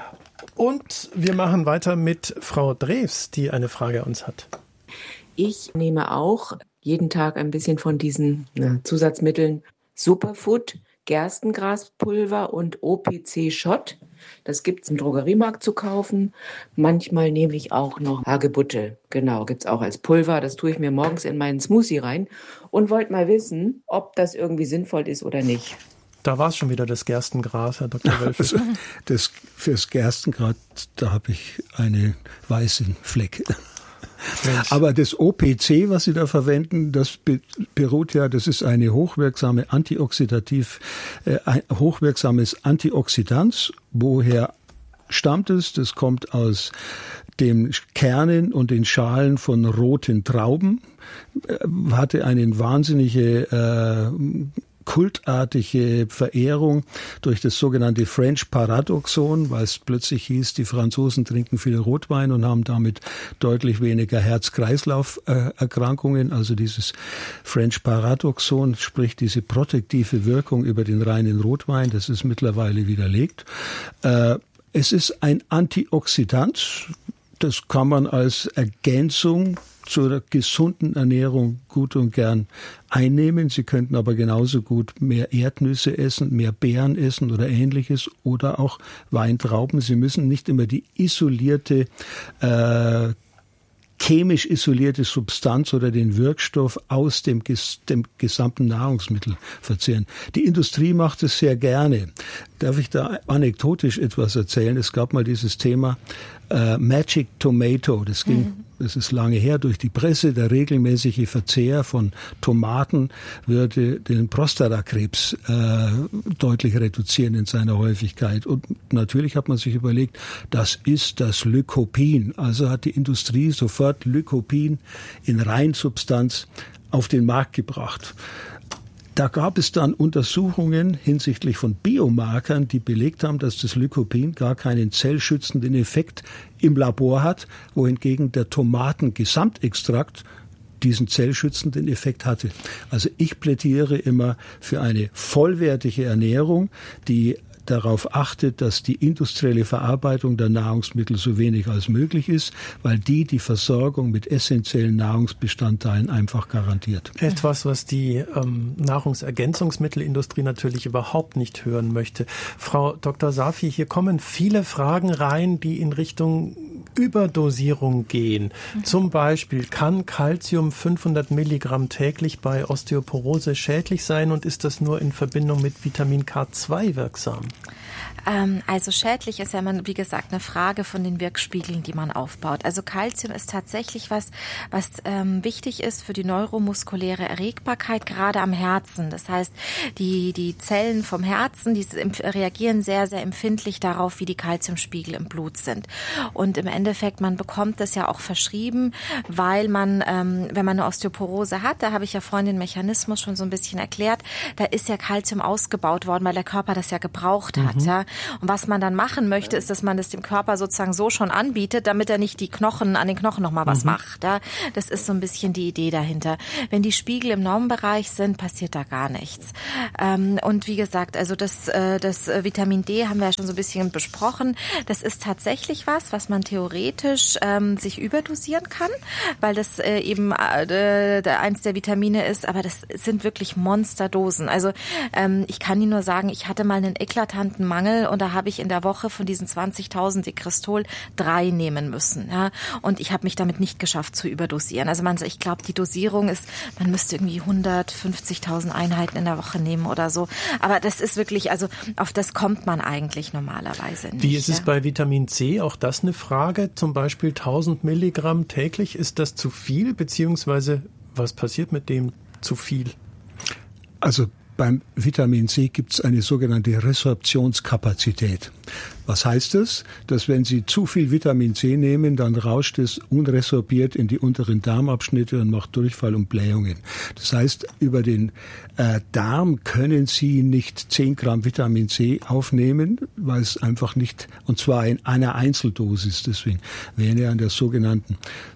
Speaker 1: Und wir machen weiter mit Frau Drews, die eine Frage an uns hat.
Speaker 8: Ich nehme auch jeden Tag ein bisschen von diesen na, Zusatzmitteln Superfood, Gerstengraspulver und O P C-Shot. Das gibt es im Drogeriemarkt zu kaufen. Manchmal nehme ich auch noch Hagebutte. Genau, gibt es auch als Pulver. Das tue ich mir morgens in meinen Smoothie rein und wollte mal wissen, ob das irgendwie sinnvoll ist oder nicht.
Speaker 1: Da war es schon wieder das Gerstengras, Herr Doktor Wölfe.
Speaker 3: Also das, fürs Gerstengras, da habe ich einen weißen Fleck.
Speaker 1: Mensch.
Speaker 3: Aber das O P C, was Sie da verwenden, das be- beruht ja, das ist eine hochwirksame Antioxidativ, äh, ein hochwirksames Antioxidant. Woher stammt es? Das kommt aus den Kernen und den Schalen von roten Trauben. Äh, hatte eine wahnsinnige äh, kultartige Verehrung durch das sogenannte French Paradoxon, weil es plötzlich hieß, die Franzosen trinken viel Rotwein und haben damit deutlich weniger Herz-Kreislauf-Erkrankungen. Also dieses French Paradoxon, sprich diese protektive Wirkung über den reinen Rotwein, das ist mittlerweile widerlegt. Es ist ein Antioxidant, das kann man als Ergänzung zur gesunden Ernährung gut und gern einnehmen. Sie könnten aber genauso gut mehr Erdnüsse essen, mehr Beeren essen oder Ähnliches oder auch Weintrauben. Sie müssen nicht immer die isolierte, äh, chemisch isolierte Substanz oder den Wirkstoff aus dem, dem gesamten Nahrungsmittel verzehren. Die Industrie macht es sehr gerne. Darf ich da anekdotisch etwas erzählen? Es gab mal dieses Thema äh, Magic Tomato. Das ging, mhm. das ist lange her, durch die Presse. Der regelmäßige Verzehr von Tomaten würde den Prostatakrebs äh, deutlich reduzieren in seiner Häufigkeit. Und natürlich hat man sich überlegt, das ist das Lycopin. Also hat die Industrie sofort Lycopin in Reinsubstanz auf den Markt gebracht. Da gab es dann Untersuchungen hinsichtlich von Biomarkern, die belegt haben, dass das Lycopin gar keinen zellschützenden Effekt im Labor hat, wohingegen der Tomatengesamtextrakt diesen zellschützenden Effekt hatte. Also ich plädiere immer für eine vollwertige Ernährung, die darauf achtet, dass die industrielle Verarbeitung der Nahrungsmittel so wenig als möglich ist, weil die die Versorgung mit essentiellen Nahrungsbestandteilen einfach garantiert.
Speaker 1: Etwas, was die ähm, Nahrungsergänzungsmittelindustrie natürlich überhaupt nicht hören möchte. Frau Doktor Safi, hier kommen viele Fragen rein, die in Richtung Überdosierung gehen. Mhm. Zum Beispiel, kann Calcium fünfhundert Milligramm täglich bei Osteoporose schädlich sein und ist das nur in Verbindung mit Vitamin K zwei wirksam?
Speaker 2: Also schädlich ist ja, wie gesagt, eine Frage von den Wirkspiegeln, die man aufbaut. Also Calcium ist tatsächlich was, was ähm, wichtig ist für die neuromuskuläre Erregbarkeit, gerade am Herzen. Das heißt, die, die Zellen vom Herzen, die reagieren sehr, sehr empfindlich darauf, wie die Calciumspiegel im Blut sind. Und im Endeffekt, man bekommt das ja auch verschrieben, weil man, ähm, wenn man eine Osteoporose hat, da habe ich ja vorhin den Mechanismus schon so ein bisschen erklärt, da ist ja Calcium ausgebaut worden, weil der Körper das ja gebraucht hat, mhm. ja. Und was man dann machen möchte, ist, dass man das dem Körper sozusagen so schon anbietet, damit er nicht die Knochen, an den Knochen nochmal was mhm. macht. Ja? Das ist so ein bisschen die Idee dahinter. Wenn die Spiegel im Normbereich sind, passiert da gar nichts. Und wie gesagt, also das, das Vitamin D haben wir ja schon so ein bisschen besprochen. Das ist tatsächlich was, was man theoretisch theoretisch ähm, sich überdosieren kann, weil das äh, eben äh, eins der Vitamine ist, aber das sind wirklich Monsterdosen. Also ähm, ich kann Ihnen nur sagen, ich hatte mal einen eklatanten Mangel und da habe ich in der Woche von diesen zwanzigtausend Dekristol drei nehmen müssen. Ja? Und ich habe mich damit nicht geschafft zu überdosieren. Also man, ich glaube, die Dosierung ist, man müsste irgendwie hundertfünfzigtausend Einheiten in der Woche nehmen oder so. Aber das ist wirklich, also auf das kommt man eigentlich normalerweise nicht.
Speaker 1: Wie ist es
Speaker 2: ja?
Speaker 1: bei Vitamin C? Auch das eine Frage. Zum Beispiel tausend Milligramm täglich. Ist das zu viel? Beziehungsweise was passiert mit dem zu viel?
Speaker 3: Also beim Vitamin C gibt es eine sogenannte Resorptionskapazität. Was heißt das? Dass wenn Sie zu viel Vitamin C nehmen, dann rauscht es unresorbiert in die unteren Darmabschnitte und macht Durchfall und Blähungen. Das heißt, über den äh, Darm können Sie nicht zehn Gramm Vitamin C aufnehmen, weil es einfach nicht, und zwar in einer Einzeldosis. Deswegen werden ja an der sogenannten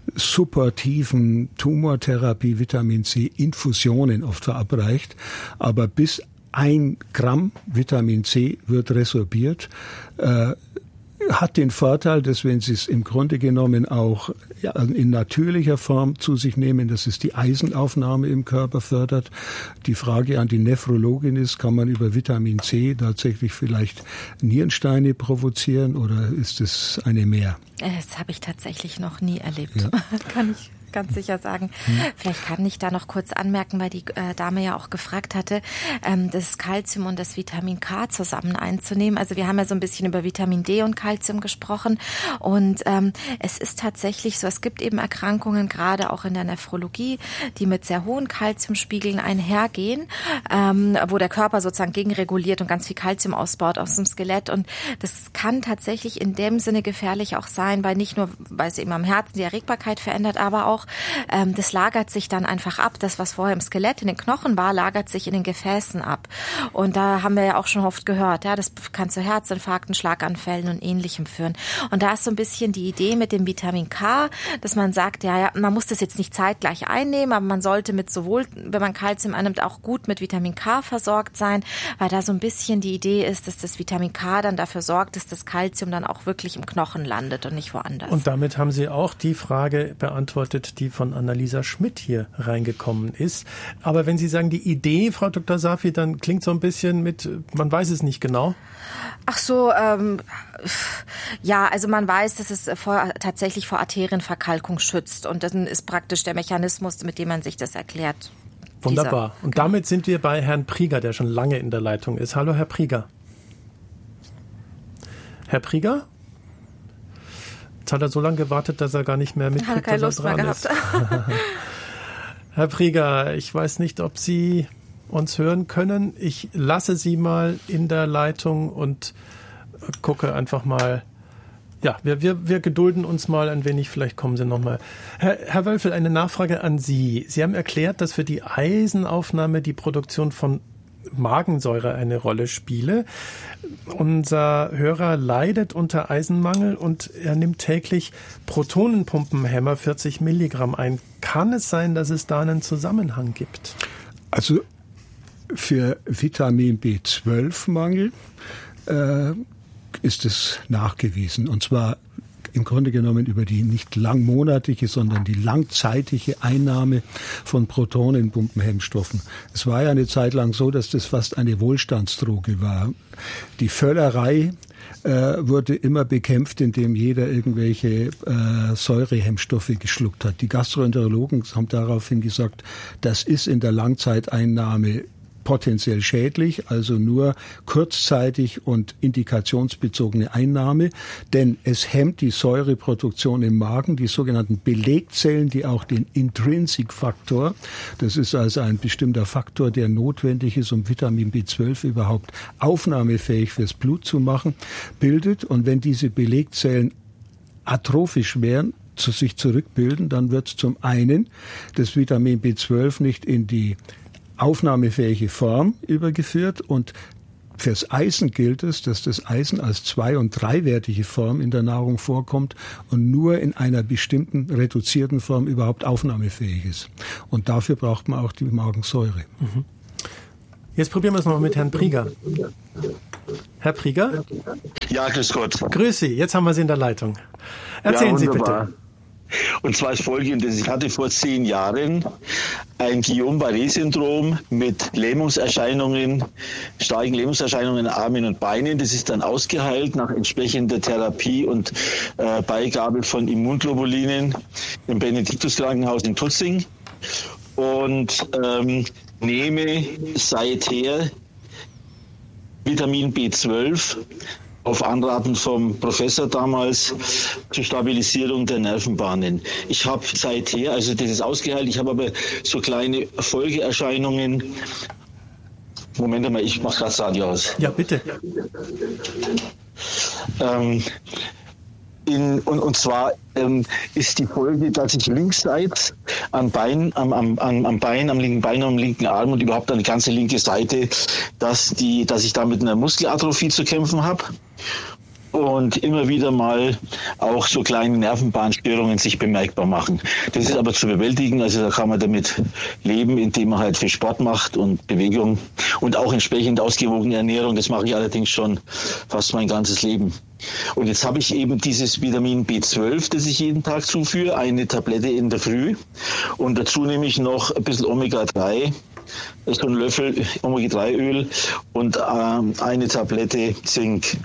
Speaker 3: supportiven Tumortherapie Vitamin C Infusionen oft verabreicht. Aber bis ein Gramm Vitamin C wird resorbiert, äh, hat den Vorteil, dass wenn Sie es im Grunde genommen auch ja, in natürlicher Form zu sich nehmen, dass es die Eisenaufnahme im Körper fördert. Die Frage an die Nephrologin ist, kann man über Vitamin C tatsächlich vielleicht Nierensteine provozieren oder ist es eine Mehr?
Speaker 2: Das habe ich tatsächlich noch nie erlebt.
Speaker 3: Ja.
Speaker 2: Kann ich ganz sicher sagen. Hm. Vielleicht kann ich da noch kurz anmerken, weil die äh, Dame ja auch gefragt hatte, ähm, das Calcium und das Vitamin K zusammen einzunehmen. Also wir haben ja so ein bisschen über Vitamin D und Calcium gesprochen und ähm, es ist tatsächlich so, es gibt eben Erkrankungen, gerade auch in der Nephrologie, die mit sehr hohen Calciumspiegeln einhergehen, ähm, wo der Körper sozusagen gegenreguliert und ganz viel Calcium ausbaut aus dem Skelett und das kann tatsächlich in dem Sinne gefährlich auch sein, weil nicht nur, weil es eben am Herzen die Erregbarkeit verändert, aber auch Ähm, das lagert sich dann einfach ab. Das, was vorher im Skelett, in den Knochen war, lagert sich in den Gefäßen ab. Und da haben wir ja auch schon oft gehört, ja, das kann zu Herzinfarkten, Schlaganfällen und Ähnlichem führen. Und da ist so ein bisschen die Idee mit dem Vitamin K, dass man sagt, ja, ja, man muss das jetzt nicht zeitgleich einnehmen, aber man sollte mit sowohl, wenn man Kalzium einnimmt, auch gut mit Vitamin K versorgt sein, weil da so ein bisschen die Idee ist, dass das Vitamin K dann dafür sorgt, dass das Kalzium dann auch wirklich im Knochen landet und nicht woanders.
Speaker 1: Und damit haben Sie auch die Frage beantwortet, die von Annalisa Schmidt hier reingekommen ist. Aber wenn Sie sagen, die Idee, Frau Doktor Safi, dann klingt so ein bisschen mit, man weiß es nicht genau.
Speaker 2: Ach so, ähm, ja, also man weiß, dass es vor, tatsächlich vor Arterienverkalkung schützt. Und das ist praktisch der Mechanismus, mit dem man sich das erklärt.
Speaker 1: Wunderbar.
Speaker 2: Dieser,
Speaker 1: Und damit sind wir bei Herrn Prieger, der schon lange in der Leitung ist. Hallo, Herr Prieger. Herr Prieger? Jetzt hat er so lange gewartet, dass er gar nicht mehr mitkriegt,
Speaker 2: hat keine
Speaker 1: dass
Speaker 2: Lust
Speaker 1: er dran
Speaker 2: mehr
Speaker 1: ist. Herr Prieger, ich weiß nicht, ob Sie uns hören können. Ich lasse Sie mal in der Leitung und gucke einfach mal. Ja, wir, wir, wir gedulden uns mal ein wenig, vielleicht kommen Sie nochmal. Herr, Herr Wölfel, eine Nachfrage an Sie. Sie haben erklärt, dass für die Eisenaufnahme die Produktion von Magensäure eine Rolle spiele. Unser Hörer leidet unter Eisenmangel und er nimmt täglich Protonenpumpenhemmer vierzig Milligramm ein. Kann es sein, dass es da einen Zusammenhang gibt?
Speaker 3: Also für Vitamin B zwölf Mangel äh, ist es nachgewiesen. Und zwar im Grunde genommen über die nicht langmonatliche, sondern die langzeitige Einnahme von Protonenpumpenhemmstoffen. Es war ja eine Zeit lang so, dass das fast eine Wohlstandsdroge war. Die Völlerei äh, wurde immer bekämpft, indem jeder irgendwelche äh, Säurehemmstoffe geschluckt hat. Die Gastroenterologen haben daraufhin gesagt, das ist in der Langzeiteinnahme potenziell schädlich, also nur kurzzeitig und indikationsbezogene Einnahme, denn es hemmt die Säureproduktion im Magen, die sogenannten Belegzellen, die auch den Intrinsic-Faktor, das ist also ein bestimmter Faktor, der notwendig ist, um Vitamin B zwölf überhaupt aufnahmefähig fürs Blut zu machen, bildet. Und wenn diese Belegzellen atrophisch wären, zu sich zurückbilden, dann wird zum einen das Vitamin B zwölf nicht in die aufnahmefähige Form übergeführt und fürs Eisen gilt es, dass das Eisen als zwei- und dreiwertige Form in der Nahrung vorkommt und nur in einer bestimmten reduzierten Form überhaupt aufnahmefähig ist. Und dafür braucht man auch die Magensäure.
Speaker 1: Mhm. Jetzt probieren wir es noch mit Herrn Prieger. Herr Prieger?
Speaker 9: Ja, grüß Gott.
Speaker 1: Grüß Sie, jetzt haben wir Sie in der Leitung. Erzählen
Speaker 9: ja,
Speaker 1: Sie bitte.
Speaker 9: Und zwar ist Folgendes. Ich hatte vor zehn Jahren ein Guillain-Barré-Syndrom mit Lähmungserscheinungen, starken Lähmungserscheinungen in Armen und Beinen. Das ist dann ausgeheilt nach entsprechender Therapie und äh, Beigabe von Immunglobulinen im Benediktus-Krankenhaus in Tutzing. Und ähm, nehme seither Vitamin B zwölf auf Anraten vom Professor damals zur Stabilisierung der Nervenbahnen. Ich habe seither, also das ist ausgeheilt, ich habe aber so kleine Folgeerscheinungen. Moment mal, ich mache gerade das Radio aus.
Speaker 1: Ja, bitte.
Speaker 9: Ähm, In, und, und zwar ähm, ist die Folge, dass ich linksseits am Bein, am, am, am Bein, am linken Bein, am linken Arm und überhaupt an die ganze linke Seite, dass die, dass ich da mit einer Muskelatrophie zu kämpfen habe. Und immer wieder mal auch so kleine Nervenbahnstörungen sich bemerkbar machen. Das ist aber zu bewältigen, also da kann man damit leben, indem man halt viel Sport macht und Bewegung und auch entsprechend ausgewogene Ernährung. Das mache ich allerdings schon fast mein ganzes Leben. Und jetzt habe ich eben dieses Vitamin B zwölf, das ich jeden Tag zuführe, eine Tablette in der Früh und dazu nehme ich noch ein bisschen Omega drei, so ein Löffel Omega drei Öl und ähm, eine Tablette Zink.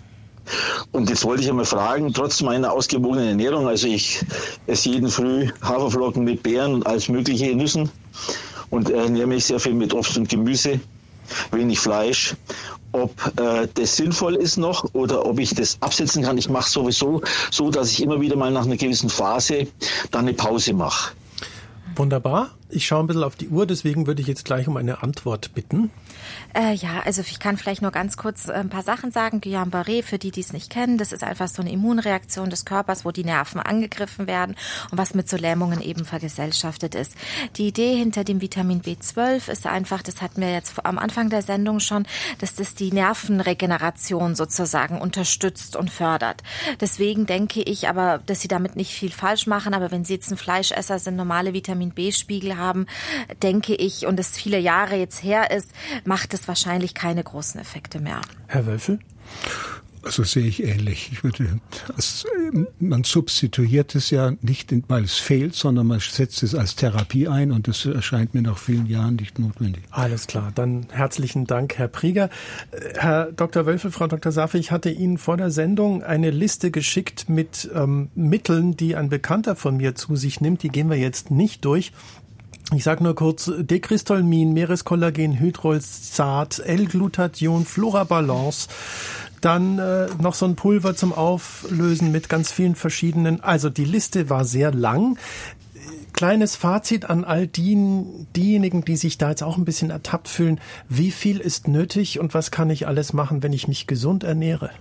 Speaker 9: Und jetzt wollte ich einmal fragen, trotz meiner ausgewogenen Ernährung, also ich esse jeden Früh Haferflocken mit Beeren und alles mögliche Nüssen und ernähre mich sehr viel mit Obst und Gemüse, wenig Fleisch, ob äh, das sinnvoll ist noch oder ob ich das absetzen kann. Ich mache sowieso so, dass ich immer wieder mal nach einer gewissen Phase dann eine Pause mache.
Speaker 1: Wunderbar. Ich schaue ein bisschen auf die Uhr, deswegen würde ich jetzt gleich um eine Antwort bitten.
Speaker 2: Äh, ja, also ich kann vielleicht nur ganz kurz ein paar Sachen sagen. Guillain-Barré, für die, die es nicht kennen, das ist einfach so eine Immunreaktion des Körpers, wo die Nerven angegriffen werden und was mit so Lähmungen eben vergesellschaftet ist. Die Idee hinter dem Vitamin B zwölf ist einfach, das hatten wir jetzt am Anfang der Sendung schon, dass das die Nervenregeneration sozusagen unterstützt und fördert. Deswegen denke ich aber, dass Sie damit nicht viel falsch machen, aber wenn Sie jetzt ein Fleischesser sind, normale Vitamin B-Spiegel haben, denke ich, und es viele Jahre jetzt her ist, macht es wahrscheinlich keine großen Effekte mehr.
Speaker 1: Herr Wölfel?
Speaker 3: Also sehe ich ähnlich. Ich würde, es, man substituiert es ja nicht, weil es fehlt, sondern man setzt es als Therapie ein und das erscheint mir nach vielen Jahren nicht notwendig.
Speaker 1: Alles klar, dann herzlichen Dank, Herr Prieger. Herr Doktor Wölfel, Frau Doktor Safi, ich hatte Ihnen vor der Sendung eine Liste geschickt mit ähm, Mitteln, die ein Bekannter von mir zu sich nimmt. Die gehen wir jetzt nicht durch. Ich sage nur kurz, Dekristolmin, Meereskollagen, Hydrolsat, L-Glutathion, Florabalance, dann äh, noch so ein Pulver zum Auflösen mit ganz vielen verschiedenen. Also die Liste war sehr lang. Kleines Fazit an all die, diejenigen, die sich da jetzt auch ein bisschen ertappt fühlen. Wie viel ist nötig und was kann ich alles machen, wenn ich mich gesund ernähre?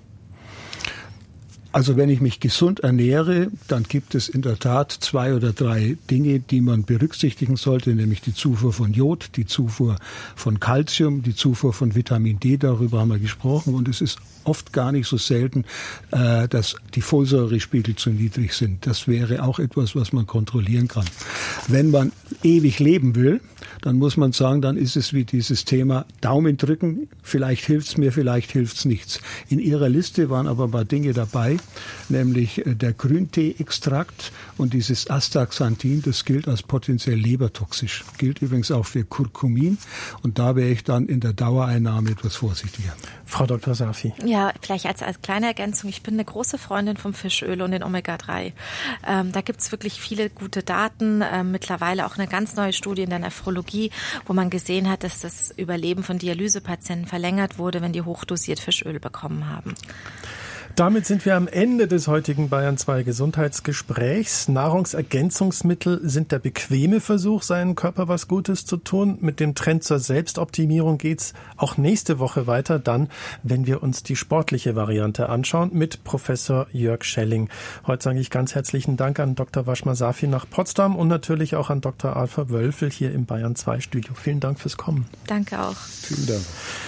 Speaker 3: Also wenn ich mich gesund ernähre, dann gibt es in der Tat zwei oder drei Dinge, die man berücksichtigen sollte, nämlich die Zufuhr von Jod, die Zufuhr von Calcium, die Zufuhr von Vitamin D, darüber haben wir gesprochen. Und es ist oft gar nicht so selten, äh, dass die Folsäurespiegel zu niedrig sind. Das wäre auch etwas, was man kontrollieren kann. Wenn man ewig leben will, dann muss man sagen, dann ist es wie dieses Thema Daumen drücken, vielleicht hilft's mir, vielleicht hilft's nichts. In Ihrer Liste waren aber ein paar Dinge dabei, nämlich der Grüntee-Extrakt und dieses Astaxanthin, das gilt als potenziell lebertoxisch. Gilt übrigens auch für Curcumin und da wäre ich dann in der Dauereinnahme etwas vorsichtiger.
Speaker 1: Frau Doktor Safi.
Speaker 2: Ja, vielleicht als, als kleine Ergänzung, ich bin eine große Freundin vom Fischöl und den Omega drei. Ähm, da gibt's wirklich viele gute Daten, ähm, mittlerweile auch eine ganz neue Studie in der Nephrologie, wo man gesehen hat, dass das Überleben von Dialysepatienten verlängert wurde, wenn die hochdosiert Fischöl bekommen haben.
Speaker 1: Damit sind wir am Ende des heutigen Bayern zwei Gesundheitsgesprächs. Nahrungsergänzungsmittel sind der bequeme Versuch, seinem Körper was Gutes zu tun. Mit dem Trend zur Selbstoptimierung geht's auch nächste Woche weiter, dann, wenn wir uns die sportliche Variante anschauen, mit Professor Jörg Schelling. Heute sage ich ganz herzlichen Dank an Doktor Washma Safi nach Potsdam und natürlich auch an Doktor Arthur Wölfel hier im Bayern zwei Studio. Vielen Dank fürs Kommen.
Speaker 2: Danke auch.
Speaker 3: Vielen Dank.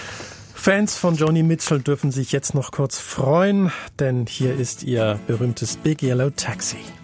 Speaker 1: Fans von Joni Mitchell dürfen sich jetzt noch kurz freuen, denn hier ist ihr berühmtes Big Yellow Taxi.